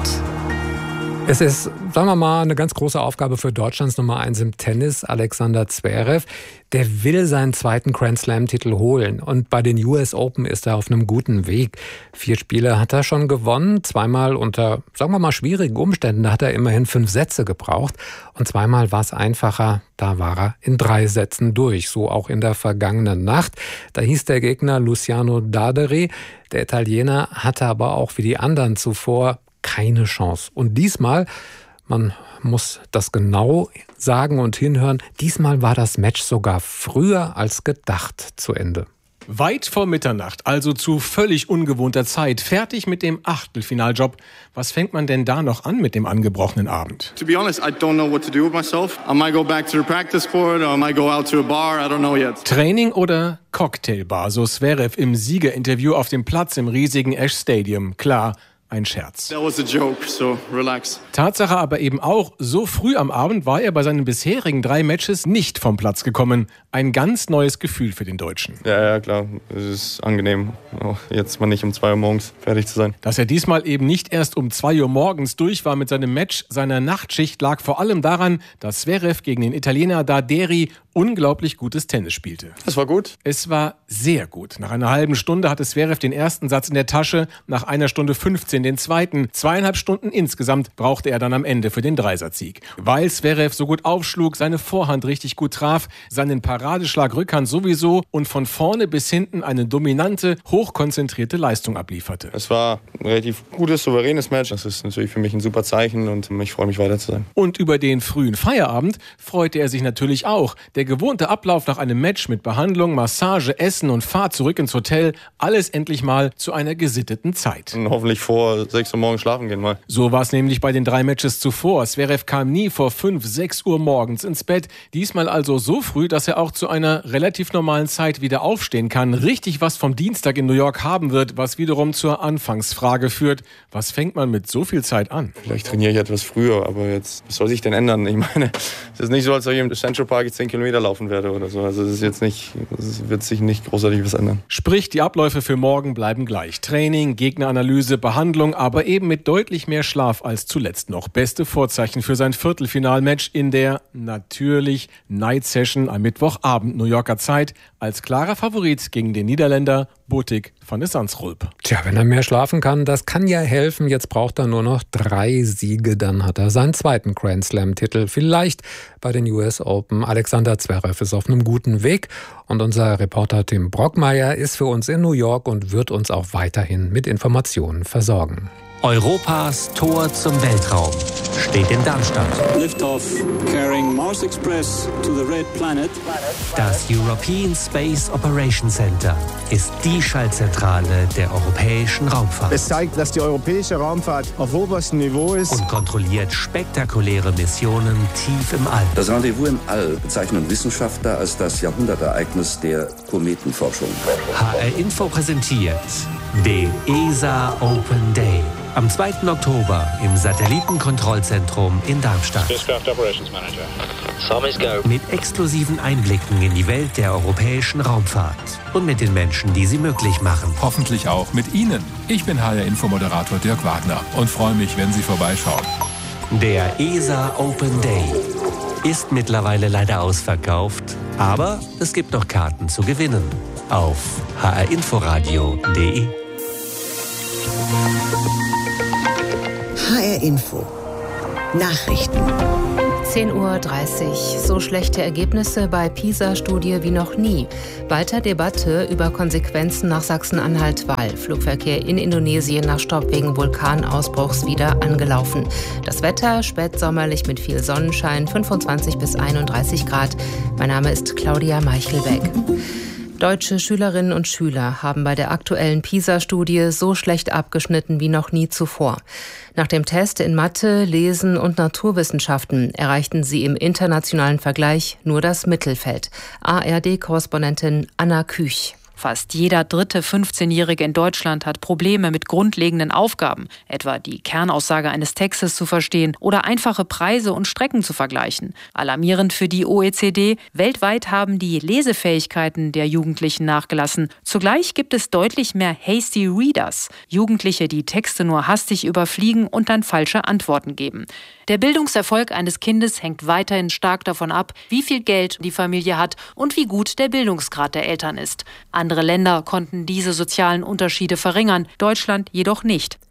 Es ist, sagen wir mal, eine ganz große Aufgabe für Deutschlands Nummer eins im Tennis, Alexander Zverev. Der will seinen zweiten Grand-Slam-Titel holen. Und bei den U S Open ist er auf einem guten Weg. Vier Spiele hat er schon gewonnen, zweimal unter, sagen wir mal, schwierigen Umständen. Da hat er immerhin fünf Sätze gebraucht. Und zweimal war es einfacher, da war er in drei Sätzen durch. So auch in der vergangenen Nacht. Da hieß der Gegner Luciano Daderi. Der Italiener hatte aber auch wie die anderen zuvor keine Chance. Und diesmal, man muss das genau sagen und hinhören, diesmal war das Match sogar früher als gedacht zu Ende. Weit vor Mitternacht, also zu völlig ungewohnter Zeit, fertig mit dem Achtelfinaljob. Was fängt man denn da noch an mit dem angebrochenen Abend? To be honest, I don't know what to do with myself. I might go back to the practice court or I might go out to a bar, I don't know yet. Training oder Cocktailbar, so Zverev im Siegerinterview auf dem Platz im riesigen Ash Stadium. Klar, ein Scherz. That was a joke, so relax. Tatsache aber eben auch, so früh am Abend war er bei seinen bisherigen drei Matches nicht vom Platz gekommen. Ein ganz neues Gefühl für den Deutschen. Ja, ja, klar. Es ist angenehm, jetzt mal nicht um zwei Uhr morgens fertig zu sein. Dass er diesmal eben nicht erst um zwei Uhr morgens durch war mit seinem Match seiner Nachtschicht, lag vor allem daran, dass Zverev gegen den Italiener Daderi unglaublich gutes Tennis spielte. Es war gut? Es war sehr gut. Nach einer halben Stunde hatte Zverev den ersten Satz in der Tasche, nach einer Stunde fünfzehn den zweiten. Zweieinhalb Stunden insgesamt brauchte er dann am Ende für den Dreisatzsieg. Weil Zverev so gut aufschlug, seine Vorhand richtig gut traf, seinen Paradeschlag Rückhand sowieso und von vorne bis hinten eine dominante, hochkonzentrierte Leistung ablieferte. Es war ein relativ gutes, souveränes Match. Das ist natürlich für mich ein super Zeichen und ich freue mich weiter zu sein. Und über den frühen Feierabend freute er sich natürlich auch. Der gewohnte Ablauf nach einem Match mit Behandlung, Massage, Essen und Fahrt zurück ins Hotel, alles endlich mal zu einer gesitteten Zeit. Und hoffentlich vor sechs Uhr morgens schlafen gehen mal. So war es nämlich bei den drei Matches zuvor. Zverev kam nie vor fünf, sechs Uhr morgens ins Bett. Diesmal also so früh, dass er auch zu einer relativ normalen Zeit wieder aufstehen kann. Richtig was vom Dienstag in New York haben wird, was wiederum zur Anfangsfrage führt. Was fängt man mit so viel Zeit an? Vielleicht trainiere ich etwas früher, aber jetzt, was soll sich denn ändern? Ich meine, es ist nicht so, als ob ich im Central Park zehn Kilometer laufen werde oder so. Also es ist jetzt nicht, es wird sich nicht großartig was ändern. Sprich, die Abläufe für morgen bleiben gleich. Training, Gegneranalyse, Behandlung, aber eben mit deutlich mehr Schlaf als zuletzt noch. Beste Vorzeichen für sein Viertelfinalmatch in der, natürlich, Night Session am Mittwochabend New Yorker Zeit als klarer Favorit gegen den Niederländer Botic van de Zandschulp. Tja, wenn er mehr schlafen kann, das kann ja helfen. Jetzt braucht er nur noch drei Siege, dann hat er seinen zweiten Grand Slam-Titel. Vielleicht bei den U S Open. Alexander Zverev ist auf einem guten Weg und unser Reporter Tim Brockmeier ist für uns in New York und wird uns auch weiterhin mit Informationen versorgen. Europas Tor zum Weltraum steht in Darmstadt. Liftoff carrying Mars Express to the Red Planet. Das European Space Operations Center ist die Schaltzentrale der europäischen Raumfahrt. Es zeigt, dass die europäische Raumfahrt auf oberstem Niveau ist und kontrolliert spektakuläre Missionen tief im All. Das Rendezvous im All bezeichnen Wissenschaftler als das Jahrhundertereignis der Kometenforschung. H R Info präsentiert den E S A Open Day. Am zweiten Oktober im Satellitenkontrollzentrum in Darmstadt. Mit exklusiven Einblicken in die Welt der europäischen Raumfahrt und mit den Menschen, die sie möglich machen. Hoffentlich auch mit Ihnen. Ich bin H R-Info-Moderator Dirk Wagner und freue mich, wenn Sie vorbeischauen. Der E S A Open Day ist mittlerweile leider ausverkauft, aber es gibt noch Karten zu gewinnen auf h r inforadio punkt d e. H R Info Nachrichten. zehn Uhr dreißig. So schlechte Ergebnisse bei PISA-Studie wie noch nie. Weiter Debatte über Konsequenzen nach Sachsen-Anhalt-Wahl. Flugverkehr in Indonesien nach Stopp wegen Vulkanausbruchs wieder angelaufen. Das Wetter spätsommerlich mit viel Sonnenschein, fünfundzwanzig bis einunddreißig Grad. Mein Name ist Claudia Meichelbeck. Deutsche Schülerinnen und Schüler haben bei der aktuellen PISA-Studie so schlecht abgeschnitten wie noch nie zuvor. Nach dem Test in Mathe, Lesen und Naturwissenschaften erreichten sie im internationalen Vergleich nur das Mittelfeld. A R D-Korrespondentin Anna Küch. Fast jeder dritte fünfzehnjährige in Deutschland hat Probleme mit grundlegenden Aufgaben, etwa die Kernaussage eines Textes zu verstehen oder einfache Preise und Strecken zu vergleichen. Alarmierend für die O E C D, weltweit haben die Lesefähigkeiten der Jugendlichen nachgelassen. Zugleich gibt es deutlich mehr Hasty Readers, Jugendliche, die Texte nur hastig überfliegen und dann falsche Antworten geben. Der Bildungserfolg eines Kindes hängt weiterhin stark davon ab, wie viel Geld die Familie hat und wie gut der Bildungsgrad der Eltern ist. Andere Länder konnten diese sozialen Unterschiede verringern, Deutschland jedoch nicht.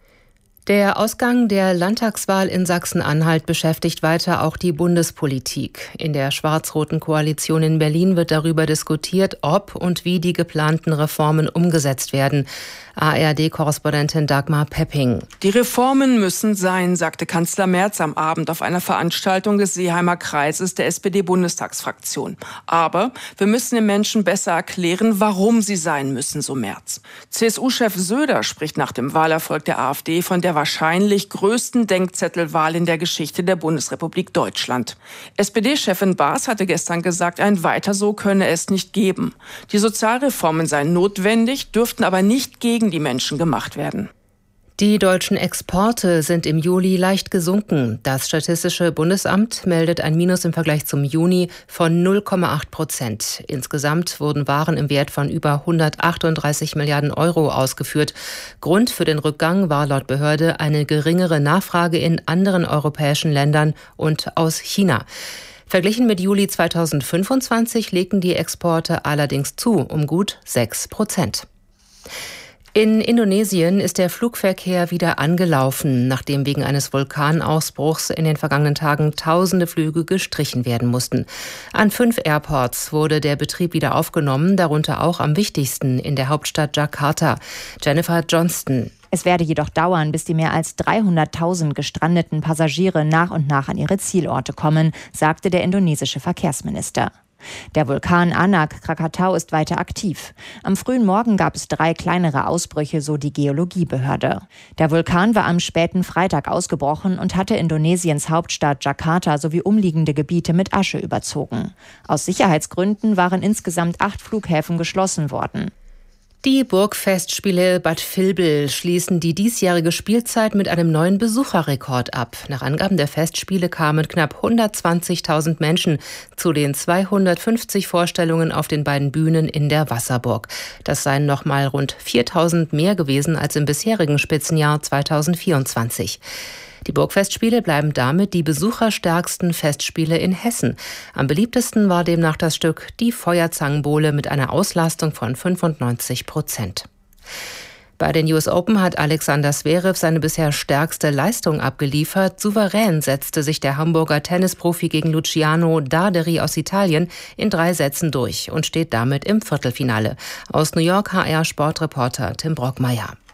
Der Ausgang der Landtagswahl in Sachsen-Anhalt beschäftigt weiter auch die Bundespolitik. In der schwarz-roten Koalition in Berlin wird darüber diskutiert, ob und wie die geplanten Reformen umgesetzt werden. A R D-Korrespondentin Dagmar Pepping. Die Reformen müssen sein, sagte Kanzler Merz am Abend auf einer Veranstaltung des Seeheimer Kreises der S P D-Bundestagsfraktion. Aber wir müssen den Menschen besser erklären, warum sie sein müssen, so Merz. C S U-Chef Söder spricht nach dem Wahlerfolg der AfD von der wahrscheinlich größten Denkzettelwahl in der Geschichte der Bundesrepublik Deutschland. S P D-Chefin Baas hatte gestern gesagt, ein Weiter so könne es nicht geben. Die Sozialreformen seien notwendig, dürften aber nicht gegen die Menschen gemacht werden. Die deutschen Exporte sind im Juli leicht gesunken. Das Statistische Bundesamt meldet ein Minus im Vergleich zum Juni von null Komma acht Prozent. Insgesamt wurden Waren im Wert von über hundertachtunddreißig Milliarden Euro ausgeführt. Grund für den Rückgang war laut Behörde eine geringere Nachfrage in anderen europäischen Ländern und aus China. Verglichen mit Juli zweitausendfünfundzwanzig legten die Exporte allerdings zu, um gut sechs Prozent. In Indonesien ist der Flugverkehr wieder angelaufen, nachdem wegen eines Vulkanausbruchs in den vergangenen Tagen tausende Flüge gestrichen werden mussten. An fünf Airports wurde der Betrieb wieder aufgenommen, darunter auch am wichtigsten in der Hauptstadt Jakarta. Jennifer Johnston. Es werde jedoch dauern, bis die mehr als dreihunderttausend gestrandeten Passagiere nach und nach an ihre Zielorte kommen, sagte der indonesische Verkehrsminister. Der Vulkan Anak Krakatau ist weiter aktiv. Am frühen Morgen gab es drei kleinere Ausbrüche, so die Geologiebehörde. Der Vulkan war am späten Freitag ausgebrochen und hatte Indonesiens Hauptstadt Jakarta sowie umliegende Gebiete mit Asche überzogen. Aus Sicherheitsgründen waren insgesamt acht Flughäfen geschlossen worden. Die Burgfestspiele Bad Vilbel schließen die diesjährige Spielzeit mit einem neuen Besucherrekord ab. Nach Angaben der Festspiele kamen knapp hundertzwanzigtausend Menschen zu den zweihundertfünfzig Vorstellungen auf den beiden Bühnen in der Wasserburg. Das seien nochmal rund viertausend mehr gewesen als im bisherigen Spitzenjahr zweitausendvierundzwanzig. Die Burgfestspiele bleiben damit die besucherstärksten Festspiele in Hessen. Am beliebtesten war demnach das Stück Die Feuerzangenbowle mit einer Auslastung von fünfundneunzig Prozent. Bei den U S Open hat Alexander Zverev seine bisher stärkste Leistung abgeliefert. Souverän setzte sich der Hamburger Tennisprofi gegen Luciano Darderi aus Italien in drei Sätzen durch und steht damit im Viertelfinale. Aus New York H R-Sportreporter Tim Brockmeier.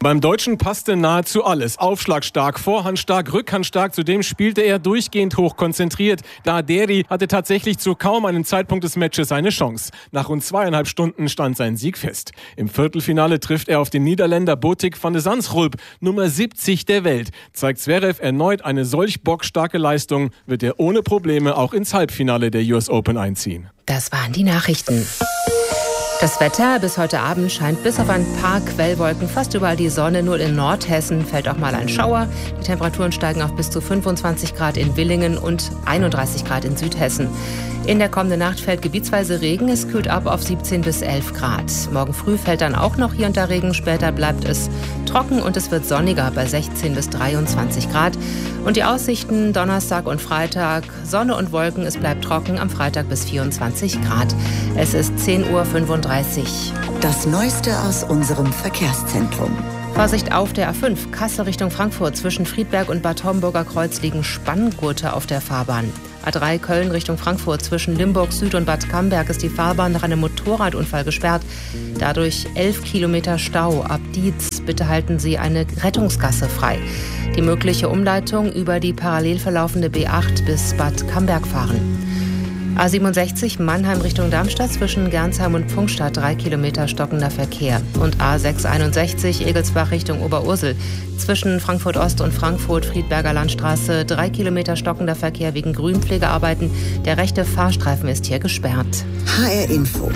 Beim Deutschen passte nahezu alles. Aufschlagstark, vorhandstark, rückhandstark. Zudem spielte er durchgehend hoch konzentriert. Daderi hatte tatsächlich zu kaum einem Zeitpunkt des Matches eine Chance. Nach rund zweieinhalb Stunden stand sein Sieg fest. Im Viertelfinale trifft er auf den Niederländer Botik van de Zandschulp, Nummer siebzig der Welt. Zeigt Zverev erneut eine solch bockstarke Leistung, wird er ohne Probleme auch ins Halbfinale der U S Open einziehen. Das waren die Nachrichten. Das Wetter bis heute Abend scheint bis auf ein paar Quellwolken fast überall die Sonne. Nur in Nordhessen fällt auch mal ein Schauer. Die Temperaturen steigen auf bis zu fünfundzwanzig Grad in Villingen und einunddreißig Grad in Südhessen. In der kommenden Nacht fällt gebietsweise Regen. Es kühlt ab auf siebzehn bis elf Grad. Morgen früh fällt dann auch noch hier und da Regen. Später bleibt es trocken und es wird sonniger bei sechzehn bis dreiundzwanzig Grad. Und die Aussichten Donnerstag und Freitag, Sonne und Wolken, es bleibt trocken, am Freitag bis vierundzwanzig Grad. Es ist zehn Uhr fünfunddreißig. Das Neueste aus unserem Verkehrszentrum. Vorsicht auf der A fünf, Kassel Richtung Frankfurt. Zwischen Friedberg und Bad Homburger Kreuz liegen Spanngurte auf der Fahrbahn. A drei Köln Richtung Frankfurt. Zwischen Limburg Süd und Bad Camberg ist die Fahrbahn nach einem Motorradunfall gesperrt. Dadurch elf Kilometer Stau. Ab Dietz bitte halten Sie eine Rettungsgasse frei. Die mögliche Umleitung über die parallel verlaufende B acht bis Bad Camberg fahren. A siebenundsechzig Mannheim Richtung Darmstadt zwischen Gernsheim und Pfungstadt drei Kilometer stockender Verkehr. Und A sechshunderteinundsechzig Egelsbach Richtung Oberursel zwischen Frankfurt Ost und Frankfurt Friedberger Landstraße drei Kilometer stockender Verkehr wegen Grünpflegearbeiten. Der rechte Fahrstreifen ist hier gesperrt. H R Info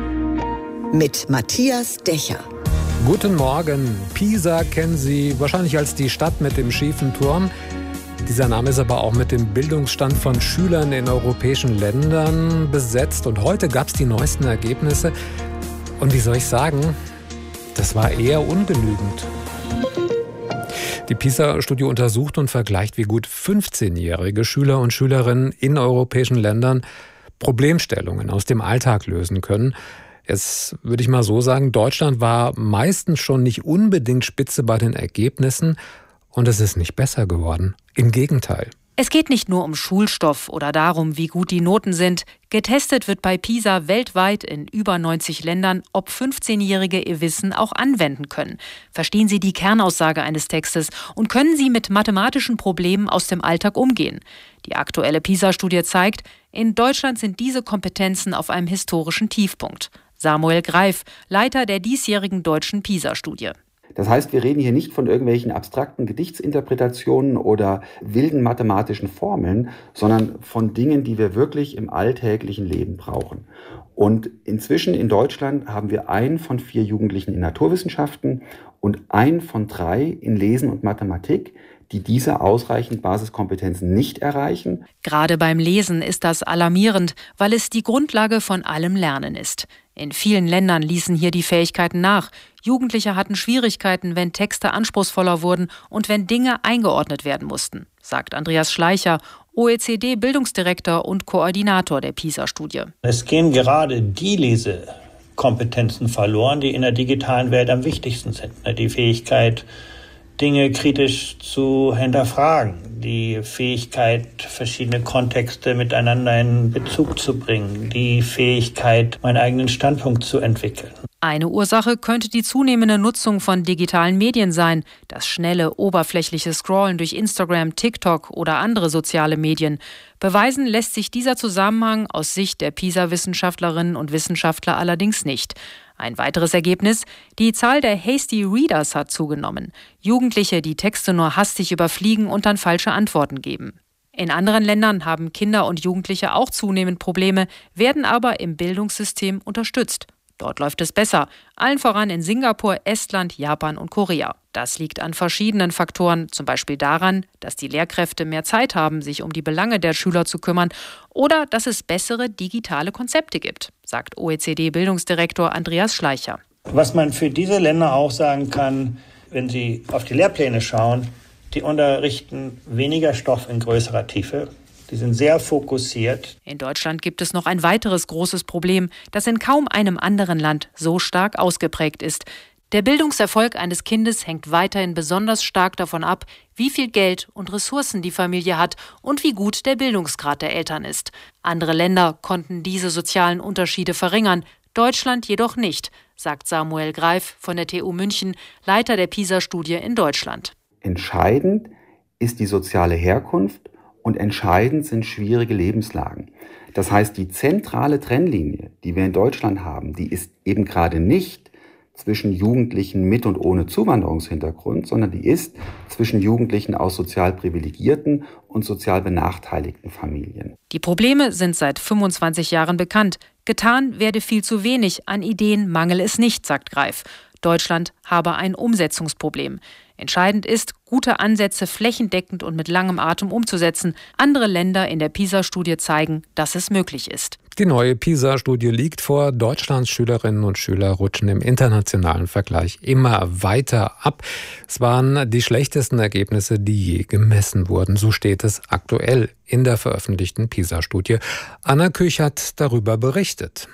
mit Matthias Dächer. Guten Morgen. Pisa kennen Sie wahrscheinlich als die Stadt mit dem schiefen Turm. Dieser Name ist aber auch mit dem Bildungsstand von Schülern in europäischen Ländern besetzt. Und heute gab es die neuesten Ergebnisse. Und wie soll ich sagen, das war eher ungenügend. Die PISA-Studie untersucht und vergleicht, wie gut fünfzehnjährige Schüler und Schülerinnen in europäischen Ländern Problemstellungen aus dem Alltag lösen können. Jetzt würde ich mal so sagen, Deutschland war meistens schon nicht unbedingt Spitze bei den Ergebnissen. Und es ist nicht besser geworden. Im Gegenteil. Es geht nicht nur um Schulstoff oder darum, wie gut die Noten sind. Getestet wird bei PISA weltweit in über neunzig Ländern, ob fünfzehnjährige ihr Wissen auch anwenden können. Verstehen sie die Kernaussage eines Textes und können sie mit mathematischen Problemen aus dem Alltag umgehen? Die aktuelle PISA-Studie zeigt, in Deutschland sind diese Kompetenzen auf einem historischen Tiefpunkt. Samuel Greif, Leiter der diesjährigen deutschen PISA-Studie. Das heißt, wir reden hier nicht von irgendwelchen abstrakten Gedichtsinterpretationen oder wilden mathematischen Formeln, sondern von Dingen, die wir wirklich im alltäglichen Leben brauchen. Und inzwischen in Deutschland haben wir einen von vier Jugendlichen in Naturwissenschaften und einen von drei in Lesen und Mathematik, die diese ausreichend Basiskompetenzen nicht erreichen. Gerade beim Lesen ist das alarmierend, weil es die Grundlage von allem Lernen ist. In vielen Ländern ließen hier die Fähigkeiten nach. Jugendliche hatten Schwierigkeiten, wenn Texte anspruchsvoller wurden und wenn Dinge eingeordnet werden mussten, sagt Andreas Schleicher, O E C D-Bildungsdirektor und Koordinator der PISA-Studie. Es gehen gerade die Lesekompetenzen verloren, die in der digitalen Welt am wichtigsten sind. Die Fähigkeit, Dinge kritisch zu hinterfragen, die Fähigkeit, verschiedene Kontexte miteinander in Bezug zu bringen, die Fähigkeit, meinen eigenen Standpunkt zu entwickeln. Eine Ursache könnte die zunehmende Nutzung von digitalen Medien sein, das schnelle, oberflächliche Scrollen durch Instagram, TikTok oder andere soziale Medien. Beweisen lässt sich dieser Zusammenhang aus Sicht der PISA-Wissenschaftlerinnen und Wissenschaftler allerdings nicht. Ein weiteres Ergebnis: Die Zahl der Hasty Readers hat zugenommen. Jugendliche, die Texte nur hastig überfliegen und dann falsche Antworten geben. In anderen Ländern haben Kinder und Jugendliche auch zunehmend Probleme, werden aber im Bildungssystem unterstützt. Dort läuft es besser, allen voran in Singapur, Estland, Japan und Korea. Das liegt an verschiedenen Faktoren, zum Beispiel daran, dass die Lehrkräfte mehr Zeit haben, sich um die Belange der Schüler zu kümmern, oder dass es bessere digitale Konzepte gibt, sagt O E C D-Bildungsdirektor Andreas Schleicher. Was man für diese Länder auch sagen kann, wenn Sie auf die Lehrpläne schauen, die unterrichten weniger Stoff in größerer Tiefe. Die sind sehr fokussiert. In Deutschland gibt es noch ein weiteres großes Problem, das in kaum einem anderen Land so stark ausgeprägt ist. Der Bildungserfolg eines Kindes hängt weiterhin besonders stark davon ab, wie viel Geld und Ressourcen die Familie hat und wie gut der Bildungsgrad der Eltern ist. Andere Länder konnten diese sozialen Unterschiede verringern, Deutschland jedoch nicht, sagt Samuel Greif von der T U München, Leiter der PISA-Studie in Deutschland. Entscheidend ist die soziale Herkunft und entscheidend sind schwierige Lebenslagen. Das heißt, die zentrale Trennlinie, die wir in Deutschland haben, die ist eben gerade nicht zwischen Jugendlichen mit und ohne Zuwanderungshintergrund, sondern die ist zwischen Jugendlichen aus sozial privilegierten und sozial benachteiligten Familien. Die Probleme sind seit fünfundzwanzig Jahren bekannt. Getan werde viel zu wenig, an Ideen mangel es nicht, sagt Greif. Deutschland habe ein Umsetzungsproblem. Entscheidend ist, gute Ansätze flächendeckend und mit langem Atem umzusetzen. Andere Länder in der PISA-Studie zeigen, dass es möglich ist. Die neue PISA-Studie liegt vor. Deutschlands Schülerinnen und Schüler rutschen im internationalen Vergleich immer weiter ab. Es waren die schlechtesten Ergebnisse, die je gemessen wurden. So steht es aktuell in der veröffentlichten PISA-Studie. Anna Küch hat darüber berichtet.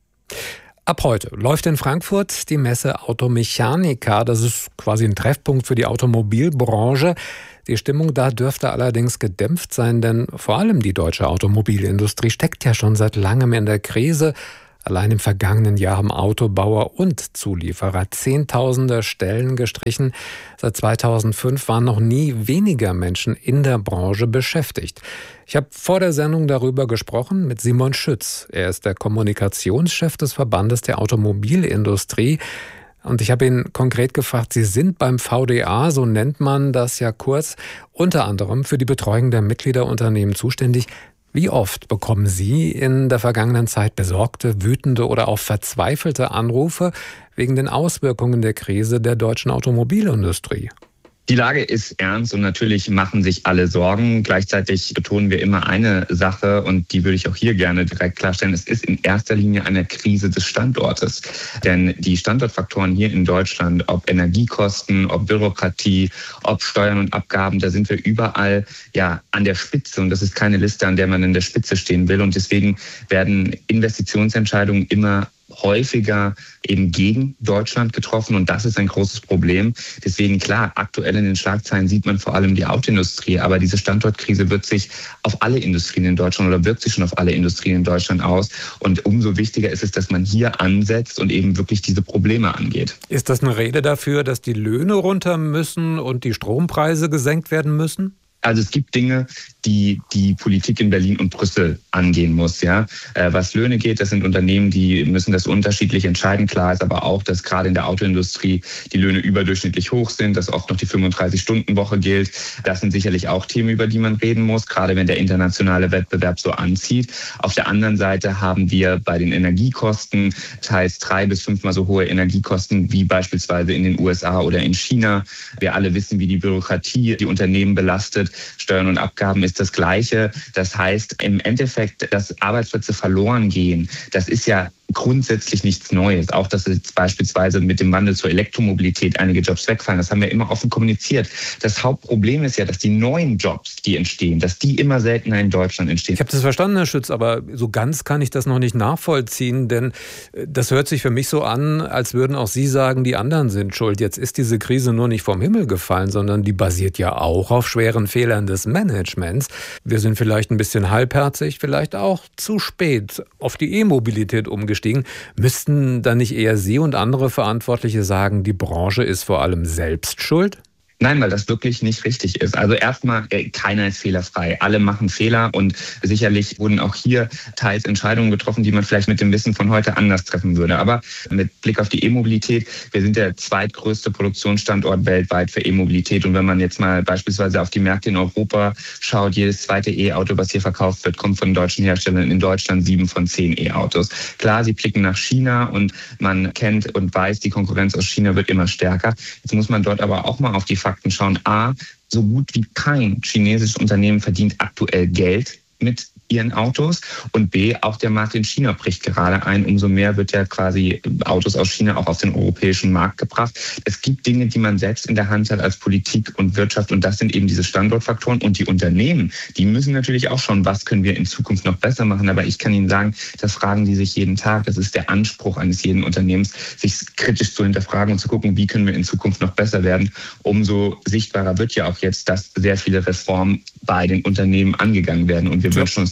Ab heute läuft in Frankfurt die Messe Automechanika. Das ist quasi ein Treffpunkt für die Automobilbranche. Die Stimmung da dürfte allerdings gedämpft sein, denn vor allem die deutsche Automobilindustrie steckt ja schon seit langem in der Krise. Allein im vergangenen Jahr haben Autobauer und Zulieferer Zehntausende Stellen gestrichen. Seit zweitausendfünf waren noch nie weniger Menschen in der Branche beschäftigt. Ich habe vor der Sendung darüber gesprochen mit Simon Schütz. Er ist der Kommunikationschef des Verbandes der Automobilindustrie. Und ich habe ihn konkret gefragt, Sie sind beim V D A, so nennt man das ja kurz, unter anderem für die Betreuung der Mitgliederunternehmen zuständig. Wie oft bekommen Sie in der vergangenen Zeit besorgte, wütende oder auch verzweifelte Anrufe wegen den Auswirkungen der Krise der deutschen Automobilindustrie? Die Lage ist ernst und natürlich machen sich alle Sorgen. Gleichzeitig betonen wir immer eine Sache und die würde ich auch hier gerne direkt klarstellen. Es ist in erster Linie eine Krise des Standortes. Denn die Standortfaktoren hier in Deutschland, ob Energiekosten, ob Bürokratie, ob Steuern und Abgaben, da sind wir überall ja an der Spitze. Und das ist keine Liste, an der man in der Spitze stehen will. Und deswegen werden Investitionsentscheidungen immer häufiger eben gegen Deutschland getroffen und das ist ein großes Problem. Deswegen klar, aktuell in den Schlagzeilen sieht man vor allem die Autoindustrie, aber diese Standortkrise wird sich auf alle Industrien in Deutschland oder wirkt sich schon auf alle Industrien in Deutschland aus und umso wichtiger ist es, dass man hier ansetzt und eben wirklich diese Probleme angeht. Ist das eine Rede dafür, dass die Löhne runter müssen und die Strompreise gesenkt werden müssen? Also es gibt Dinge, die die Politik in Berlin und Brüssel angehen muss. Ja, was Löhne geht, das sind Unternehmen, die müssen das unterschiedlich entscheiden. Klar ist aber auch, dass gerade in der Autoindustrie die Löhne überdurchschnittlich hoch sind, dass oft noch die fünfunddreißig-Stunden-Woche gilt. Das sind sicherlich auch Themen, über die man reden muss, gerade wenn der internationale Wettbewerb so anzieht. Auf der anderen Seite haben wir bei den Energiekosten teils drei bis fünfmal so hohe Energiekosten wie beispielsweise in den U S A oder in China. Wir alle wissen, wie die Bürokratie die Unternehmen belastet. Steuern und Abgaben ist das Gleiche. Das heißt im Endeffekt, dass Arbeitsplätze verloren gehen, das ist ja grundsätzlich nichts Neues. Auch, dass jetzt beispielsweise mit dem Wandel zur Elektromobilität einige Jobs wegfallen, das haben wir immer offen kommuniziert. Das Hauptproblem ist ja, dass die neuen Jobs, die entstehen, dass die immer seltener in Deutschland entstehen. Ich habe das verstanden, Herr Schütz, aber so ganz kann ich das noch nicht nachvollziehen, denn das hört sich für mich so an, als würden auch Sie sagen, die anderen sind schuld. Jetzt ist diese Krise nur nicht vom Himmel gefallen, sondern die basiert ja auch auf schweren Fehlern des Managements. Wir sind vielleicht ein bisschen halbherzig, vielleicht auch zu spät auf die E-Mobilität umgestiegen. Müssten dann nicht eher Sie und andere Verantwortliche sagen, die Branche ist vor allem selbst schuld? Nein, weil das wirklich nicht richtig ist. Also erstmal, keiner ist fehlerfrei. Alle machen Fehler und sicherlich wurden auch hier teils Entscheidungen getroffen, die man vielleicht mit dem Wissen von heute anders treffen würde. Aber mit Blick auf die E-Mobilität, wir sind der zweitgrößte Produktionsstandort weltweit für E-Mobilität. Und wenn man jetzt mal beispielsweise auf die Märkte in Europa schaut, jedes zweite E-Auto, was hier verkauft wird, kommt von deutschen Herstellern. In Deutschland sieben von zehn E-Autos. Klar, sie blicken nach China und man kennt und weiß, die Konkurrenz aus China wird immer stärker. Jetzt muss man dort aber auch mal auf die Fakten schauen. A, so gut wie kein chinesisches Unternehmen verdient aktuell Geld mit ihren Autos und B, auch der Markt in China bricht gerade ein. Umso mehr wird ja quasi Autos aus China auch auf den europäischen Markt gebracht. Es gibt Dinge, die man selbst in der Hand hat als Politik und Wirtschaft und das sind eben diese Standortfaktoren und die Unternehmen, die müssen natürlich auch schauen, was können wir in Zukunft noch besser machen. Aber ich kann Ihnen sagen, das fragen die sich jeden Tag. Das ist der Anspruch eines jeden Unternehmens, sich kritisch zu hinterfragen und zu gucken, wie können wir in Zukunft noch besser werden. Umso sichtbarer wird ja auch jetzt, dass sehr viele Reformen bei den Unternehmen angegangen werden und wir wünschen uns,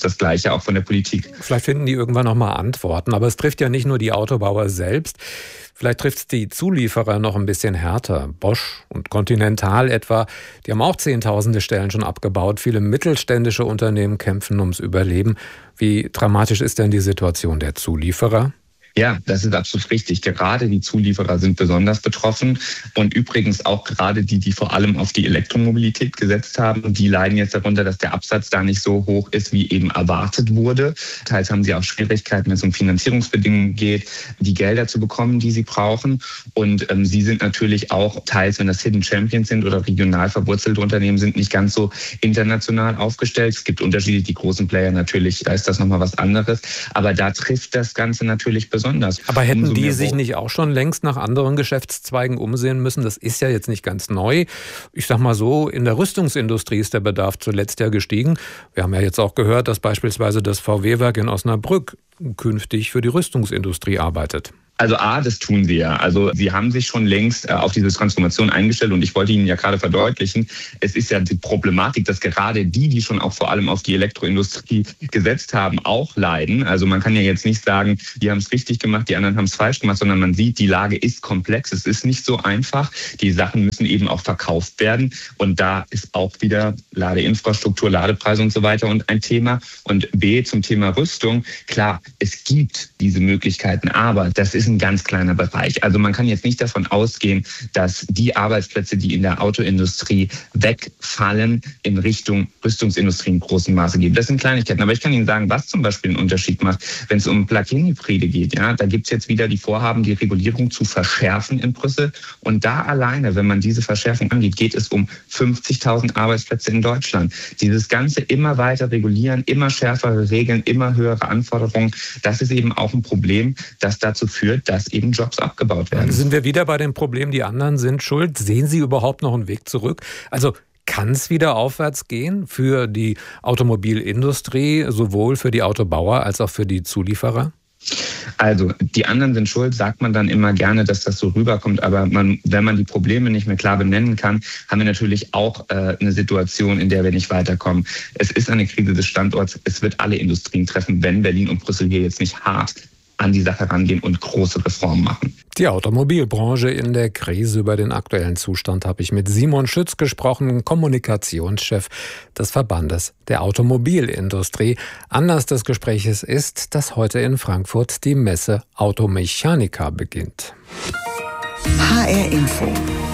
das Gleiche auch von der Politik. Vielleicht finden die irgendwann noch mal Antworten, aber es trifft ja nicht nur die Autobauer selbst. Vielleicht trifft es die Zulieferer noch ein bisschen härter. Bosch und Continental etwa, die haben auch zehntausende Stellen schon abgebaut. Viele mittelständische Unternehmen kämpfen ums Überleben. Wie dramatisch ist denn die Situation der Zulieferer? Ja, das ist absolut richtig. Gerade die Zulieferer sind besonders betroffen und übrigens auch gerade die, die vor allem auf die Elektromobilität gesetzt haben, die leiden jetzt darunter, dass der Absatz da nicht so hoch ist, wie eben erwartet wurde. Teils haben sie auch Schwierigkeiten, wenn es um Finanzierungsbedingungen geht, die Gelder zu bekommen, die sie brauchen. Und ähm, sie sind natürlich auch teils, wenn das Hidden Champions sind oder regional verwurzelte Unternehmen sind, nicht ganz so international aufgestellt. Es gibt Unterschiede, die großen Player natürlich, da ist das nochmal was anderes. Aber da trifft das Ganze natürlich besonders. Aber hätten die sich nicht auch schon längst nach anderen Geschäftszweigen umsehen müssen? Das ist ja jetzt nicht ganz neu. Ich sag mal so, in der Rüstungsindustrie ist der Bedarf zuletzt ja gestiegen. Wir haben ja jetzt auch gehört, dass beispielsweise das V W-Werk in Osnabrück künftig für die Rüstungsindustrie arbeitet. Also A, das tun sie ja. Also sie haben sich schon längst äh, auf diese Transformation eingestellt und ich wollte Ihnen ja gerade verdeutlichen, es ist ja die Problematik, dass gerade die, die schon auch vor allem auf die Elektroindustrie gesetzt haben, auch leiden. Also man kann ja jetzt nicht sagen, die haben es richtig gemacht, die anderen haben es falsch gemacht, sondern man sieht, die Lage ist komplex, es ist nicht so einfach. Die Sachen müssen eben auch verkauft werden und da ist auch wieder Ladeinfrastruktur, Ladepreise und so weiter und ein Thema. Und B, zum Thema Rüstung, klar, es gibt diese Möglichkeiten, aber das ist ein ganz kleiner Bereich. Also man kann jetzt nicht davon ausgehen, dass die Arbeitsplätze, die in der Autoindustrie wegfallen, in Richtung Rüstungsindustrie in großem Maße geben. Das sind Kleinigkeiten. Aber ich kann Ihnen sagen, was zum Beispiel einen Unterschied macht, wenn es um Plug-in-Hybride geht. Ja, da gibt es jetzt wieder die Vorhaben, die Regulierung zu verschärfen in Brüssel. Und da alleine, wenn man diese Verschärfung angeht, geht es um fünfzigtausend Arbeitsplätze in Deutschland. Dieses Ganze immer weiter regulieren, immer schärfere Regeln, immer höhere Anforderungen, das ist eben auch ein Problem, das dazu führt, dass eben Jobs abgebaut werden. Dann sind wir wieder bei dem Problem, die anderen sind schuld. Sehen Sie überhaupt noch einen Weg zurück? Also kann es wieder aufwärts gehen für die Automobilindustrie, sowohl für die Autobauer als auch für die Zulieferer? Also die anderen sind schuld, sagt man dann immer gerne, dass das so rüberkommt. Aber man, wenn man die Probleme nicht mehr klar benennen kann, haben wir natürlich auch äh, eine Situation, in der wir nicht weiterkommen. Es ist eine Krise des Standorts. Es wird alle Industrien treffen, wenn Berlin und Brüssel hier jetzt nicht hart an die Sache rangehen und große Reformen machen. Die Automobilbranche in der Krise. Über den aktuellen Zustand habe ich mit Simon Schütz gesprochen, Kommunikationschef des Verbandes der Automobilindustrie. Anlass des Gespräches ist, dass heute in Frankfurt die Messe Automechanika beginnt. H R Info.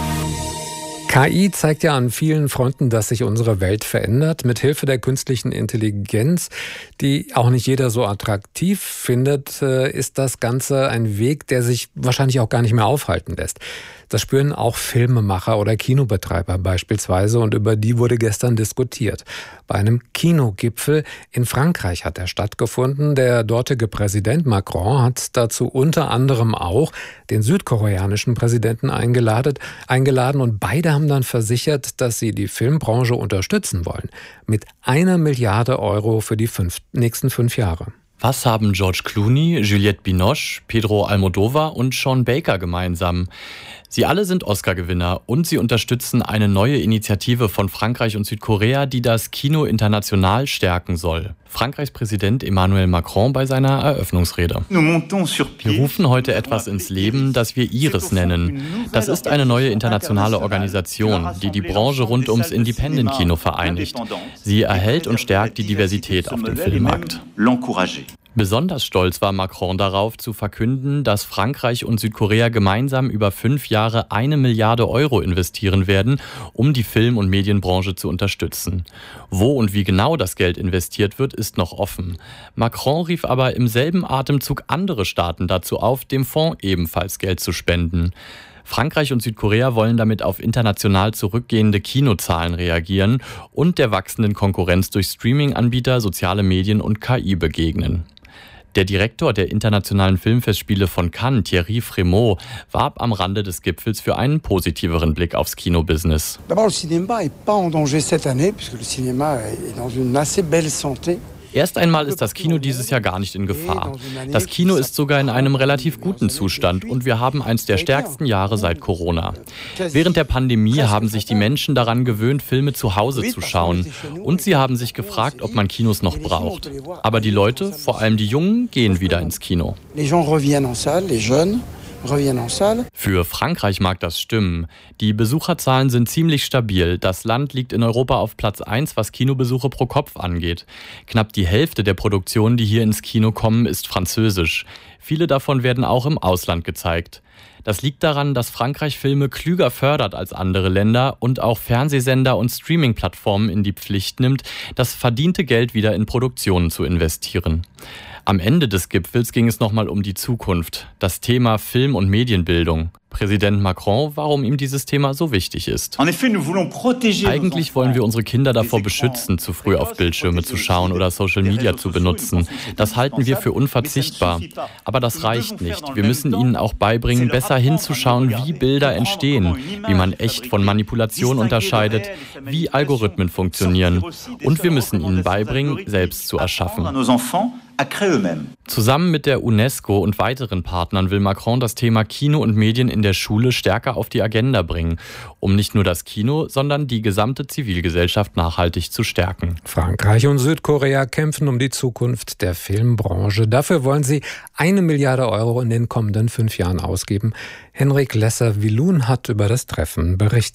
K I zeigt ja an vielen Fronten, dass sich unsere Welt verändert. Mit Hilfe der künstlichen Intelligenz, die auch nicht jeder so attraktiv findet, ist das Ganze ein Weg, der sich wahrscheinlich auch gar nicht mehr aufhalten lässt. Das spüren auch Filmemacher oder Kinobetreiber beispielsweise und über die wurde gestern diskutiert. Bei einem Kinogipfel in Frankreich hat er stattgefunden. Der dortige Präsident Macron hat dazu unter anderem auch den südkoreanischen Präsidenten eingeladen, eingeladen und beide haben dann versichert, dass sie die Filmbranche unterstützen wollen. Mit einer Milliarde Euro für die fünf, nächsten fünf Jahre. Was haben George Clooney, Juliette Binoche, Pedro Almodovar und Sean Baker gemeinsam? Sie alle sind Oscar-Gewinner und sie unterstützen eine neue Initiative von Frankreich und Südkorea, die das Kino international stärken soll. Frankreichs Präsident Emmanuel Macron bei seiner Eröffnungsrede. Wir rufen heute etwas ins Leben, das wir Iris nennen. Das ist eine neue internationale Organisation, die die Branche rund ums Independent-Kino vereinigt. Sie erhält und stärkt die Diversität auf dem Filmmarkt. Besonders stolz war Macron darauf, zu verkünden, dass Frankreich und Südkorea gemeinsam über fünf Jahre eine Milliarde Euro investieren werden, um die Film- und Medienbranche zu unterstützen. Wo und wie genau das Geld investiert wird, ist noch offen. Macron rief aber im selben Atemzug andere Staaten dazu auf, dem Fonds ebenfalls Geld zu spenden. Frankreich und Südkorea wollen damit auf international zurückgehende Kinozahlen reagieren und der wachsenden Konkurrenz durch Streaming-Anbieter, soziale Medien und K I begegnen. Der Direktor der Internationalen Filmfestspiele von Cannes, Thierry Frémaux, warb am Rande des Gipfels für einen positiveren Blick aufs Kinobusiness. D'abord, le cinéma est pas en danger cette année, puisque le cinéma est dans une assez belle santé. Erst einmal ist das Kino dieses Jahr gar nicht in Gefahr. Das Kino ist sogar in einem relativ guten Zustand und wir haben eins der stärksten Jahre seit Corona. Während der Pandemie haben sich die Menschen daran gewöhnt, Filme zu Hause zu schauen. Und sie haben sich gefragt, ob man Kinos noch braucht. Aber die Leute, vor allem die Jungen, gehen wieder ins Kino. Für Frankreich mag das stimmen. Die Besucherzahlen sind ziemlich stabil. Das Land liegt in Europa auf Platz eins, was Kinobesuche pro Kopf angeht. Knapp die Hälfte der Produktionen, die hier ins Kino kommen, ist französisch. Viele davon werden auch im Ausland gezeigt. Das liegt daran, dass Frankreich Filme klüger fördert als andere Länder und auch Fernsehsender und Streaming-Plattformen in die Pflicht nimmt, das verdiente Geld wieder in Produktionen zu investieren. Am Ende des Gipfels ging es nochmal um die Zukunft, das Thema Film- und Medienbildung. Präsident Macron, warum ihm dieses Thema so wichtig ist. Eigentlich wollen wir unsere Kinder davor beschützen, zu früh auf Bildschirme zu schauen oder Social Media zu benutzen. Das halten wir für unverzichtbar. Aber das reicht nicht. Wir müssen ihnen auch beibringen, besser hinzuschauen, wie Bilder entstehen, wie man echt von Manipulation unterscheidet, wie Algorithmen funktionieren. Und wir müssen ihnen beibringen, selbst zu erschaffen. Zusammen mit der UNESCO und weiteren Partnern will Macron das Thema Kino und Medien in der Schule stärker auf die Agenda bringen, um nicht nur das Kino, sondern die gesamte Zivilgesellschaft nachhaltig zu stärken. Frankreich und Südkorea kämpfen um die Zukunft der Filmbranche. Dafür wollen sie eine Milliarde Euro in den kommenden fünf Jahren ausgeben. Henrik Lesser-Willun hat über das Treffen berichtet.